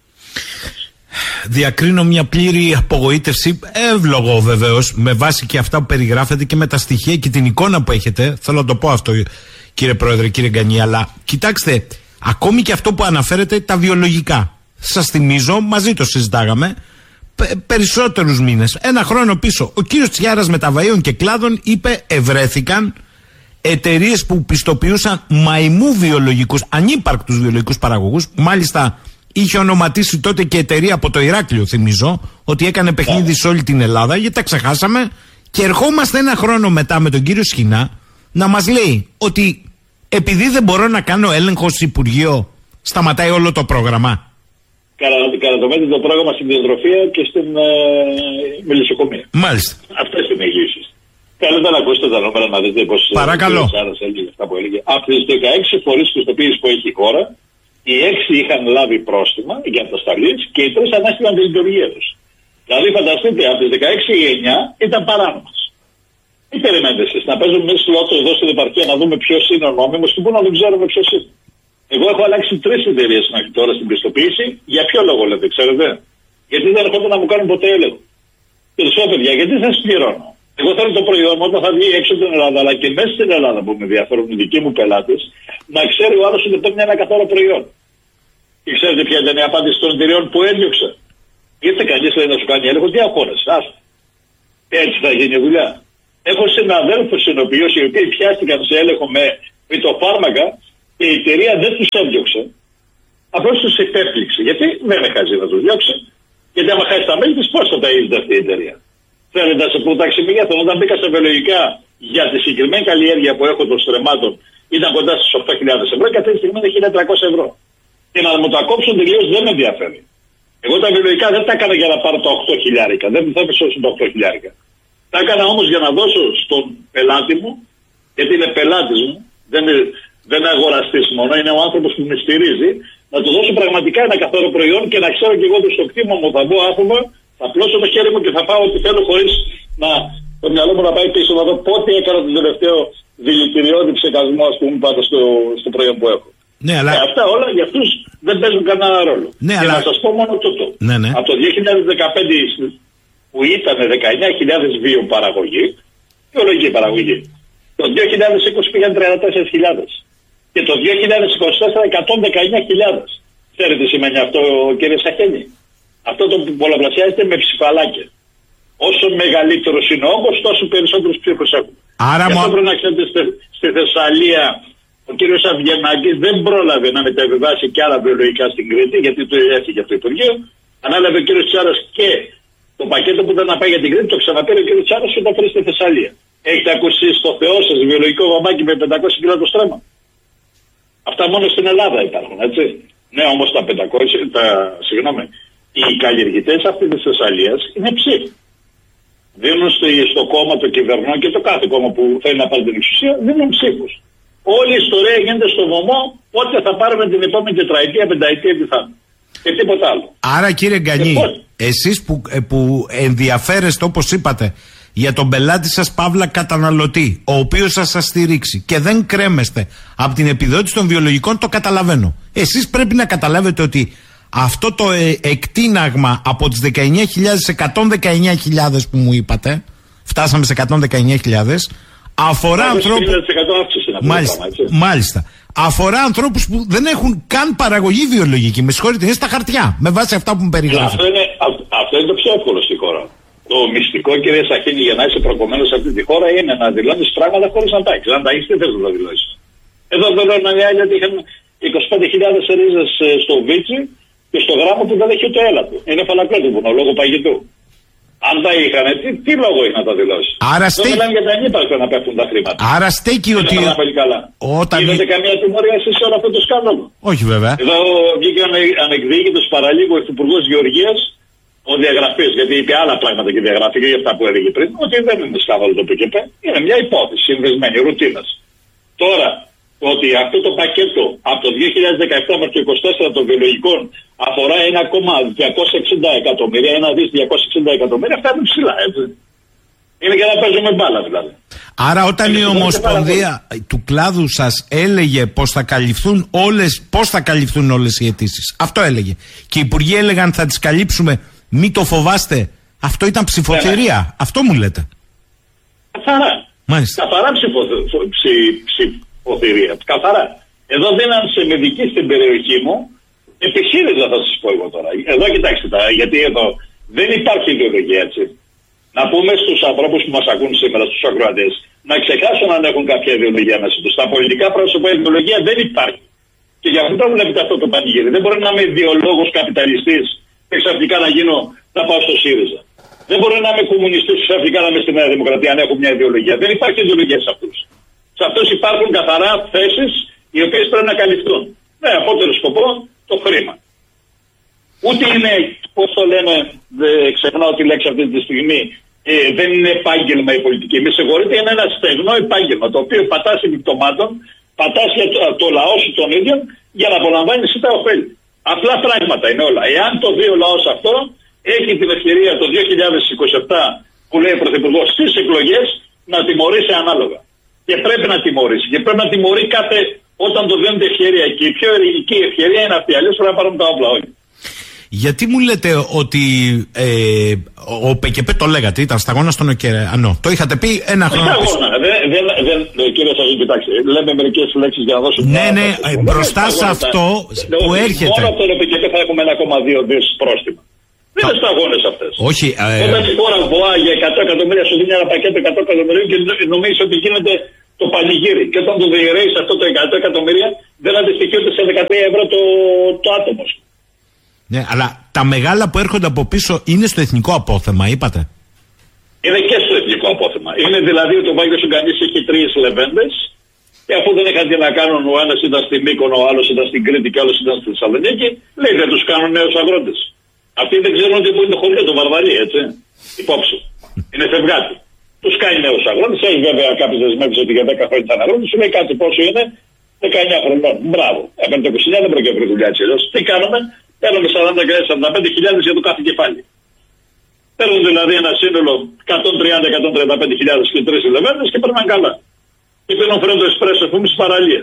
Διακρίνω μια πλήρη απογοήτευση, εύλογο βεβαίως, με βάση και αυτά που περιγράφετε και με τα στοιχεία και την εικόνα που έχετε. Θέλω να το πω αυτό, κύριε Πρόεδρε, κύριε Γκανή, αλλά κοιτάξτε, ακόμη και αυτό που αναφέρετε, τα βιολογικά. Σας θυμίζω, μαζί το συζητάγαμε, πε, περισσότερους μήνες, ένα χρόνο πίσω, ο κύριος Τσιάρας Μεταβαΐων και Κλάδων είπε ευρέθηκαν εταιρείες που πιστοποιούσαν μαϊμού βιολογικούς, ανύπαρκτους βιολογικούς παραγωγούς. Μάλιστα είχε ονοματίσει τότε και εταιρεία από το Ηράκλειο, θυμίζω, ότι έκανε παιχνίδι σε όλη την Ελλάδα, γιατί τα ξεχάσαμε. Και ερχόμαστε ένα χρόνο μετά με τον κύριο Σχοινά να μας λέει ότι επειδή δεν μπορώ να κάνω έλεγχο στο Υπουργείο, σταματάει όλο το πρόγραμμα. Κατατομέται το πρόγραμμα στην διατροφία και στην ε, μελισσοκομεία. Μάλιστα. Αυτές είναι οι λύσεις. Θέλετε να ακούσετε τα νούμερα να δείτε πώς. Παρακαλώ. Αυτά που έλεγε. Από τις δεκαέξι φορείς πιστοποίησης που έχει η χώρα, οι έξι είχαν λάβει πρόστιμα για ατασταλείς και οι τρεις ανάστηλαν τη λειτουργία τους. Δηλαδή, φανταστείτε, από τις δεκαέξι οι εννιά ήταν παράνομες. Τι περιμένετε εσείς, να παίζουμε εμείς λότο εδώ στην επαρχία να δούμε ποιος είναι ο νόμιμος και πού να δεν ξέρουμε ποιος είναι. Εγώ έχω αλλάξει τρεις εταιρείες μέχρι τώρα στην πιστοποίηση. Για ποιο λόγο λέτε, ξέρετε? Γιατί δεν έρχονται να μου κάνουν ποτέ έλεγχο. Περισσότερα, γιατί θα σας πληρώνω. Εγώ θέλω το προϊόν μου όταν θα βγει έξω από την Ελλάδα, αλλά και μέσα στην Ελλάδα που με ενδιαφέρουν οι δικοί μου πελάτες, να ξέρει ο άλλος ότι παίρνει ένα καθόλου προϊόν. Και ξέρετε ποια ήταν η απάντηση των εταιρεών που έδιωξε? Ήρθε κανείς λέει να σου κάνει έλεγχο, τι αγχώνεσαι, άστα. Έτσι θα γίνει η δουλειά. Έχω συναδέλφους συνοποιούς οι οποίοι πιάστηκαν σε έλεγχο με φυτοφάρμακα και η εταιρεία δεν τους έδιωξε. Απλώς τους επέπληξε. Γιατί δεν με χάζει να τους διώξει. Γιατί άμα χάσει τα μέλη της, πώς θα τα είδε αυτή η εταιρεία. Θέλετε να σε πω τάξη μεγέθων. Όταν μπήκα σε βιολογικά για τη συγκεκριμένη καλλιέργεια που έχω των στρεμμάτων, ήταν κοντά στις οκτώ χιλιάδες ευρώ και αυτή τη στιγμή είναι χίλια τριακόσια ευρώ. Και να μου τα κόψουν τελείως δεν με ενδιαφέρει. Εγώ τα βιολογικά δεν τα έκανα για να πάρω τα οκτώ χιλιάρικα. Δεν θα με σώσουν τα οκτώ χιλιάρικα. Τα έκανα όμως για να δώσω στον πελάτη μου, γιατί είναι πελάτης μου, δεν είναι, δεν είναι αγοραστής μόνο, είναι ο άνθρωπος που με στηρίζει, να του δώσω πραγματικά ένα καθαρό προϊόν και να ξέρω και εγώ ότι στο κτήμα μου θα μπω άφημα, θα πλώσω το χέρι μου και θα πάω ό,τι θέλω χωρίς να το μυαλό μου να πάει πίσω να δω πότε έκανα τον τελευταίο δηλητηριώδη ψεκασμό, ας πούμε, πάντα στο, στο προϊόν που έχω. Ναι, αλλά... Και αυτά όλα για αυτούς δεν παίζουν κανένα ρόλο. Ναι, και αλλά... να σας πω μόνο τούτο. Ναι, ναι. Από το δύο χιλιάδες δεκαπέντε που ήταν δεκαεννιά χιλιάδες βιοπαραγωγή, βιολογική παραγωγή, το δύο χιλιάδες είκοσι πήγαν τριάντα τέσσερις χιλιάδες. Και το δύο χιλιάδες είκοσι τέσσερα εκατόν δεκαεννιά χιλιάδες. Ξέρετε τι σημαίνει αυτό, κύριε Σαχένη? Αυτό το που πολλαπλασιάζεται με ψηφαλάκια. Όσο μεγαλύτερος είναι ο όγκος, τόσο περισσότερους ψήφους έχουν. Άρα και μου... αυτό πρέπει να ξέρετε στη, στη Θεσσαλία. Ο κύριος Αυγενάκης δεν πρόλαβε να μεταβιβάσει και άλλα βιολογικά στην Κρήτη, γιατί το έφυγε από το Υπουργείο. Ανάλαβε ο κύριος Τσάρας και το πακέτο που ήταν να πάει για την Κρήτη, το ξαναπήρε ο κύριος Τσάρας και το φέρει στη Θεσσαλία. Έχετε ακούσει στο Θεό σας βιολογικό βαμάκι με πεντακόσια κιλά το στρέμμα? Αυτά μόνο στην Ελλάδα υπάρχουν, έτσι. Ναι, όμως τα πεντακόσια, τα, συγγνώμη, οι καλλιεργητές αυτή της Θεσσαλίας είναι ψήφοι. Δίνουν στο, στο κόμμα το κυβερνό και το κάθε κόμμα που θέλει να πάρει την εξουσία, δίνουν ψήφους. Όλη η ιστορία γίνεται στο βωμό, πότε θα πάρουμε την επόμενη τετραετία, πενταετία, τι θα είναι. Και τίποτα άλλο. Άρα κύριε Γκανή, εσείς που, που ενδιαφέρεστε όπως είπατε για τον πελάτη σας παύλα καταναλωτή, ο οποίος θα σας στηρίξει και δεν κρέμεστε από την επιδότηση των βιολογικών, το καταλαβαίνω. Εσείς πρέπει να καταλάβετε ότι αυτό το ε, εκτείναγμα από τις δεκαεννιά χιλιάδες σε εκατόν δεκαεννιά χιλιάδες που μου είπατε, φτάσαμε σε εκατόν δεκαεννιά χιλιάδες, αφορά ανθρώπους. Μάλιστα, μάλιστα. Αφορά ανθρώπους που δεν έχουν καν παραγωγή βιολογική. Με συγχωρείτε, είναι στα χαρτιά. Με βάση αυτά που μου περιγράφετε. Αυτό είναι, αυτό είναι το πιο εύκολο στη χώρα. Το μυστικό, κύριε Σαχίνη, για να είσαι προκομμένος σε αυτή τη χώρα είναι να δηλώνεις πράγματα χωρίς να τα έχεις. Αν τα έχεις, τι θες να τα δηλώσεις? Εδώ δηλώνουν οι άλλοι ότι είχαν είκοσι πέντε χιλιάδες ρίζες στο Βίτσι και στο γράμμα που δεν έχει ούτε έλατο. Είναι φαλακρότυπο, λόγω παγιτού. Αν τα είχαν, τι, τι λόγο είχε να τα δηλώσει? Άρα δεν στέκει... μιλάνε για τα ανύπαρκτα να πέφτουν τα χρήματα. Άρα στέκει ότι... Όταν... Είδατε καμία τιμωρία εσείς σε όλο αυτό το σκάνδαλο? Όχι βέβαια. Εδώ βγήκε ο ανεκδίκητος παραλίγο υφυπουργός Γεωργίας, ο διαγραφής, γιατί είπε άλλα πράγματα και διαγραφή για αυτά που έλεγε πριν, ότι δεν είναι σκάνδαλο το ΠΚΠ, είναι μια υπόθεση συνδεσμένη, ρουτίνας. Τώρα, ότι αυτό το πακέτο από το δύο χιλιάδες δεκαεπτά μέχρι το είκοσι τέσσερα των βιολογικών αφορά ένα κόμμα διακόσια εξήντα εκατομμύρια, ένα δις διακόσια εξήντα εκατομμύρια, αυτά είναι ψηλά, έτσι. Είναι για να παίζουμε μπάλα δηλαδή. Άρα όταν είναι η Ομοσπονδία του κλάδου σας έλεγε πως θα καλυφθούν όλες, πώς θα καλυφθούν όλες οι αιτήσεις, αυτό έλεγε. Και οι υπουργοί έλεγαν θα τις καλύψουμε, μη το φοβάστε, αυτό ήταν ψηφοθυρία, yeah. αυτό μου λέτε. Καθαρά. Μάλιστα. Καθαρά ψηφοθυρία. Καθαρά. Εδώ δίναν σε μεδική στην περιοχή μου, επιχείρηζα θα σας πω εγώ τώρα. Εδώ κοιτάξτε τα, γιατί εδώ δεν υπάρχει ιδεολογία, έτσι. Να πούμε στους ανθρώπους που μας ακούν σήμερα, στους ακροατές, να ξεχάσουν αν έχουν κάποια ιδεολογία μέσα τους. Στα πολιτικά πρόσωπα η ιδεολογία δεν υπάρχει. Και γι' αυτό το βλέπετε αυτό το πανηγύρι. Δεν μπορεί να είμαι ιδεολόγος καπιταλιστής και ξαφνικά να γίνω, να πάω στο ΣΥΡΙΖΑ. Δεν μπορεί να είμαι κομμουνιστής και ξαφνικά να είμαι στη Νέα Δημοκρατία αν έχω μια ιδεολογία. Δεν υπάρχει ιδεολογία σε αυτούς. Σε αυτούς υπάρχουν καθαρά θέσεις οι οποίες πρέπει να καλυφθούν. Με απότερο σκοπό το χρήμα. Ούτε είναι, πώς το λένε, δεν ξεχνάω τη λέξη αυτή τη στιγμή, ε, δεν είναι επάγγελμα η πολιτική. Με συγχωρείτε, είναι ένα στεγνό επάγγελμα το οποίο πατάς επιπτωμάτων, πατάς για το, το λαό σου τον ίδιο για να απολαμβάνει εσύ τα ωφέλη. Απλά πράγματα είναι όλα. Εάν το δει ο λαός αυτό, έχει την ευκαιρία το δύο χιλιάδες είκοσι επτά που λέει ο Πρωθυπουργός στις εκλογές να τιμωρήσει ανάλογα. Και πρέπει να τιμωρήσει. Και πρέπει να τιμωρεί κάθε όταν το δίνεται ευκαιρία. Και η πιο ελληνική ευκαιρία είναι αυτή. Αλλιώς πρέπει να πάρουν τα όπλα όλοι. Γιατί μου λέτε ότι ε, ο ΠΚΠ το λέγατε, ήταν σταγόνα στον ωκεανό. Το είχατε πει ένα χρόνο. Σταγόνα. Δεν, δεν, δεν, κύριε Σαζή, κοιτάξτε. Λέμε μερικές λέξεις για να δώσουμε. Ναι, ναι, ε, μπροστά σε αυτό που έρχεται. Μόνο από τον ΠΚΠ θα έχουμε ένα κόμμα δύο δις πρόστιμα. Δεν είναι σταγόνες αυτές. Όχι. Ε, Όταν η χώρα βοά για εκατό εκατομμύρια σου δίνει ένα πακέτο εκατό εκατομμυρίων και νομίζει ότι γίνεται το πανηγύρι. Και όταν το διαιρέεις αυτό το εκατό εκατομμύρια δεν αντιστοιχεί ούτε σε δεκατρία ευρώ το, το άτομο. Ναι, αλλά τα μεγάλα που έρχονται από πίσω είναι στο εθνικό απόθεμα, είπατε. Είναι και στο εθνικό απόθεμα. Είναι δηλαδή ότι ο Βάγιος Ουγγανής έχει τρεις λεβέντες και αφού δεν είχαν τι να κάνουν, ο ένας ήταν στη Μύκονο, ο άλλος ήταν στην Κρήτη και ο άλλος ήταν στη Θεσσαλονίκη, λέει δεν τους κάνουν νέους αγρότες. Αυτοί δεν ξέρουν ότι που είναι το χωριό, το Βαρβαρί, έτσι. Υπόψη. Είναι φευγάτη. Τους κάνει νέους αγρότες. Έχει βέβαια κάποιες δεσμεύσεις ότι για δέκα χρόνια ήταν αγρότες. Σου λέει κάτι πόσο είναι, δεκαεννιά χρονών. Μπράβο. Έκανε το είκοσι εννιά, δεν πρόκειται να βρει δουλειά έτσι. Τι κάνουμε, παίρνουμε σαράντα σαράντα πέντε χιλιάδες για το κάθε κεφάλι. Παίρνουν δηλαδή ένα σύνολο εκατόν τριάντα με εκατόν τριάντα πέντε χιλιάδες και τρεις λεβέντες και παίρνουν καλά. Και παίρνουν φρέντο εσπρέσο, πούμε, στις παραλίες.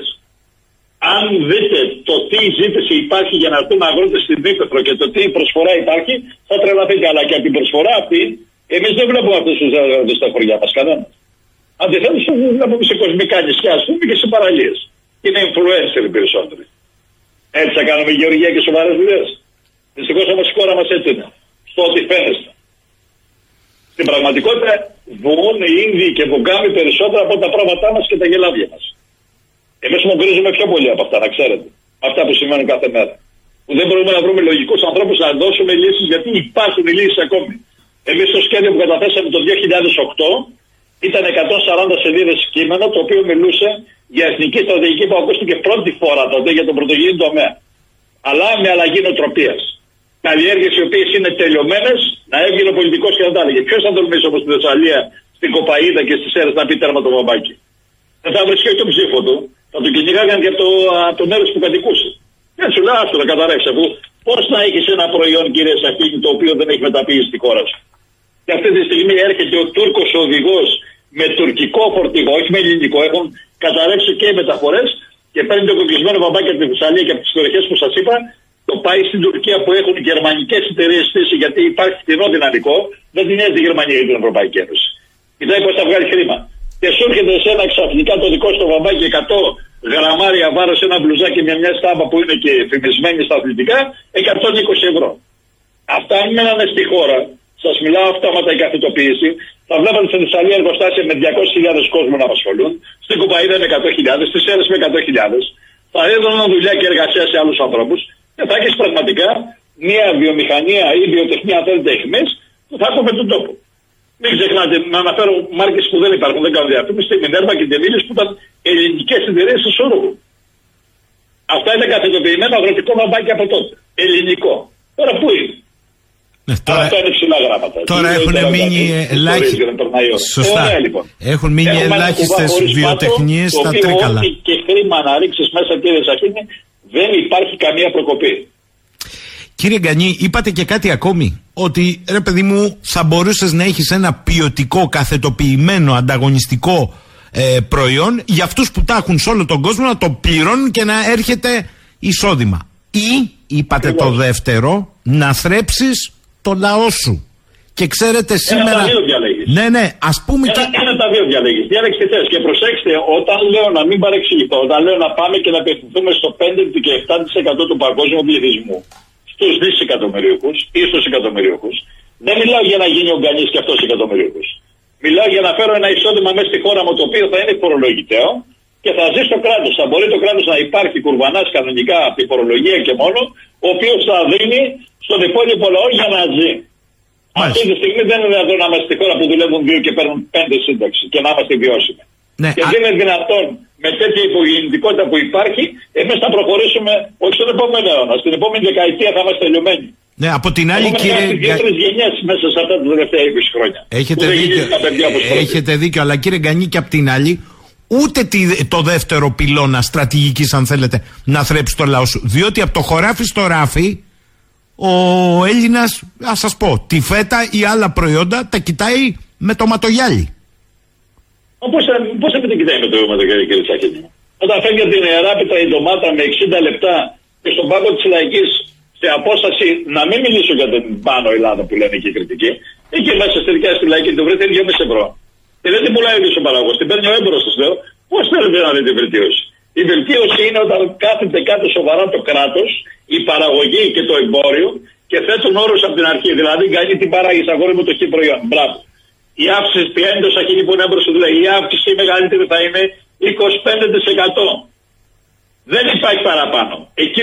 Αν δείτε το τι ζήτηση υπάρχει για να έρθουν αγρότες στην Ήπεθρο και το τι προσφορά υπάρχει, θα τρελαθείτε. Αλλά και από την προσφορά αυτή, εμείς δεν βλέπουμε αυτούς τους αγρότες στα χωριά μας, κανένας. Αντιθέτως, τους βλέπουμε σε κοσμικά νησιά, ας πούμε, και σε παραλίες. Είναι influencer οι περισσότεροι. Έτσι θα κάνουμε γεωργία και σοβαρές δουλειές. Δυστυχώς όμως η χώρα μας έτσι είναι. Στο ότι φαίνεστε. Στην πραγματικότητα, βγουν οι Ίνδιοι και Βουγκάμοι περισσότερα από τα πρόβατά μας και τα γελάδια μας. Εμείς μογκρίζουμε πιο πολύ από αυτά, να ξέρετε. Αυτά που συμβαίνουν κάθε μέρα. Που δεν μπορούμε να βρούμε λογικούς ανθρώπους να δώσουμε λύσεις, γιατί υπάρχουν οι λύσεις ακόμη. Εμείς το σχέδιο που καταθέσαμε το δύο χιλιάδες οκτώ ήταν εκατόν σαράντα σελίδες κείμενο, το οποίο μιλούσε για εθνική στρατηγική που ακούστηκε πρώτη φορά τότε για τον πρωτογενή τομέα. Αλλά με αλλαγή νοοτροπίας. Καλλιέργειες οι οποίες είναι τελειωμένες, να έβγαινε ο πολιτικός και να τα έλεγε. Ποιος θα τολμήσει όπως στη Θεσσαλία, στην Κοπαΐδα και στις Σέρρες να πει τέρμα το βαμπάκι. Δεν θα βρίσκει τον ψήφο του, θα τον κυνηγάγαν και από το, το μέρος που κατοικούσε. Έτσι σου λέω, άστο να καταρρεύσει, αφού πώς να έχεις ένα προϊόν, κύριε Σαχίνη, το οποίο δεν έχει μεταποιήσει στη χώρα σου. Και αυτή τη στιγμή έρχεται ο Τούρκος οδηγός με τουρκικό φορτηγό, όχι με ελληνικό, έχουν καταρρεύσει και οι μεταφορές και παίρνει το κοκλεισμένο βαμπάκι από τη Θεσσαλία και από τις περιοχές που σας είπα, το πάει στην Τουρκία που έχουν γερμανικές εταιρείες στήσει, γιατί υπάρχει φθηνό δυναμικό, δεν την νοιάζει η Γερμανία ή την Ευρωπαϊκή Ένωση. Κοιτάει πώς θα βγάλει χρήμα. Και σου έρχεται σε ένα ξαφνικά το δικό στο βαμπάκι εκατό γραμμάρια βάρος, ένα μπλουζάκι με μια στάμπα που είναι και φημισμένη στα αθλητικά, εκατόν είκοσι ευρώ. Αυτά αν μένανε στη χώρα, σας μιλάω αυτόματα η καθητοποίηση, θα βλέπατε στη Θεσσαλία εργοστάσια με διακόσιες χιλιάδες κόσμο να απασχολούν, στην Κοπαΐδα με εκατό χιλιάδες, στις Σέρρες με εκατό χιλιάδες, θα έδωναν δουλειά και εργασία σε άλλους ανθρώπους και θα έχεις πραγματικά μια βιομηχανία ή βιοτεχνία, αν θέλετε, εχμής, που θα έχουμε τον τόπο. Μην ξεχνάτε να αναφέρω μάρκες που δεν υπάρχουν, δεν κάνω διαφήμιση, τη Μινέρβα και Ντεμίλης που ήταν ελληνικές εταιρείες του Σωρούγου. Αυτά είναι καθετοποιημένο αγροτικό βαμπάκι από τότε. Ελληνικό. Τώρα πού είναι. Ναι, τώρα, αυτά είναι ψηλά γράμματα. Τώρα έχουν μείνει ελάχιστες. Σωστά. Ωραία, λοιπόν. Έχουν μείνει ελάχιστες βιοτεχνίες στα Τρίκαλα. Ό,τι και χρήμα να ρίξεις μέσα, κύριε Σαχίνη, δεν υπάρχει καμία προκοπή. Κύριε Γκανή, είπατε και κάτι ακόμη. Ότι ρε παιδί μου, θα μπορούσες να έχεις ένα ποιοτικό, καθετοποιημένο, ανταγωνιστικό ε, προϊόν για αυτούς που τα έχουν σε όλο τον κόσμο να το πληρώνουν και να έρχεται εισόδημα. Ή, είπατε το δεύτερο, να θρέψεις το λαό σου. Και ξέρετε σήμερα. Ένα τα δύο διαλέγεις. Ναι, ναι, ας πούμε. Ένα, ένα τα δύο διαλέγεις. Διάλεξε τι θες. Και προσέξτε, όταν λέω να μην παρεξηγηθώ, όταν λέω να πάμε και να απευθυνθούμε στο πέντε και επτά τοις εκατό του παγκόσμιου πληθυσμού, στους δισεκατομμυρίουχους ή στους εκατομμυρίουχους, δεν μιλάω για να γίνει ο Γκανής και αυτός εκατομμυρίουχος. Μιλάω για να φέρω ένα εισόδημα μέσα στη χώρα μου το οποίο θα είναι φορολογητέο και θα ζει στο κράτος. Θα μπορεί το κράτος να υπάρχει κουρβανάς κανονικά από τη φορολογία και μόνο, ο οποίος θα δίνει στον υπόλοιπο λαό για να ζει. Μάλιστα. Αυτή τη στιγμή δεν είναι δυνατόν να είμαστε στη χώρα που δουλεύουν δύο και παίρνουν πέντε σύνταξη και να είμαστε βιώσιμοι. Ναι, και α... δεν είναι δυνατόν με τέτοια υπογεννητικότητα που υπάρχει, εμείς θα προχωρήσουμε όχι στον επόμενο αιώνα, στην επόμενη δεκαετία θα είμαστε τελειωμένοι. Ναι, από την άλλη, κύριε. Δύο-τρεις γενιές μέσα σε αυτά τα τελευταία είκοσι χρόνια. Έχετε δίκιο, έχετε δίκιο, αλλά κύριε Γκανή, και από την άλλη, ούτε το δεύτερο πυλώνα στρατηγικής, αν θέλετε, να θρέψει το λαό σου. Διότι από το χωράφι στο ράφι, ο Έλληνας, ας σας πω, τη φέτα ή άλλα προϊόντα τα κοιτάει με το ματογιάλι. Πώς θα μην την κοιτάει με το ματογιάλι, κύριε Τσακίνη? Όταν φεύγει από την Ιεράπητα η ντομάτα με εξήντα λεπτά και στον πάγκο της Λαϊκής, σε απόσταση, να μην μιλήσω για την πάνω Ελλάδα που λένε και οι κριτικοί, εκεί μέσα στη δικιά στη Λαϊκή την βρείτε δυόμισι ευρώ. Και δεν την πουλάει ο ίδιος ο παραγωγός, την παίρνει ο έμπορος, σας λέω. Πώς θέλετε να δείτε βελτίωση? Η βελτίωση είναι όταν κάθεται κάτω σοβαρά το κράτος, η παραγωγή και το εμπόριο και θέτουν όρους από την αρχή. Δηλαδή, κάνει την παράγεις, αγόρι μου, το χ προϊόν. Μπράβο. Η αύξηση, ποια το σαχίνι που είναι έμπορος, δηλαδή, η αύξηση η μεγαλύτερη θα είναι είκοσι πέντε τοις εκατό. Δεν υπάρχει παραπάνω. Εκεί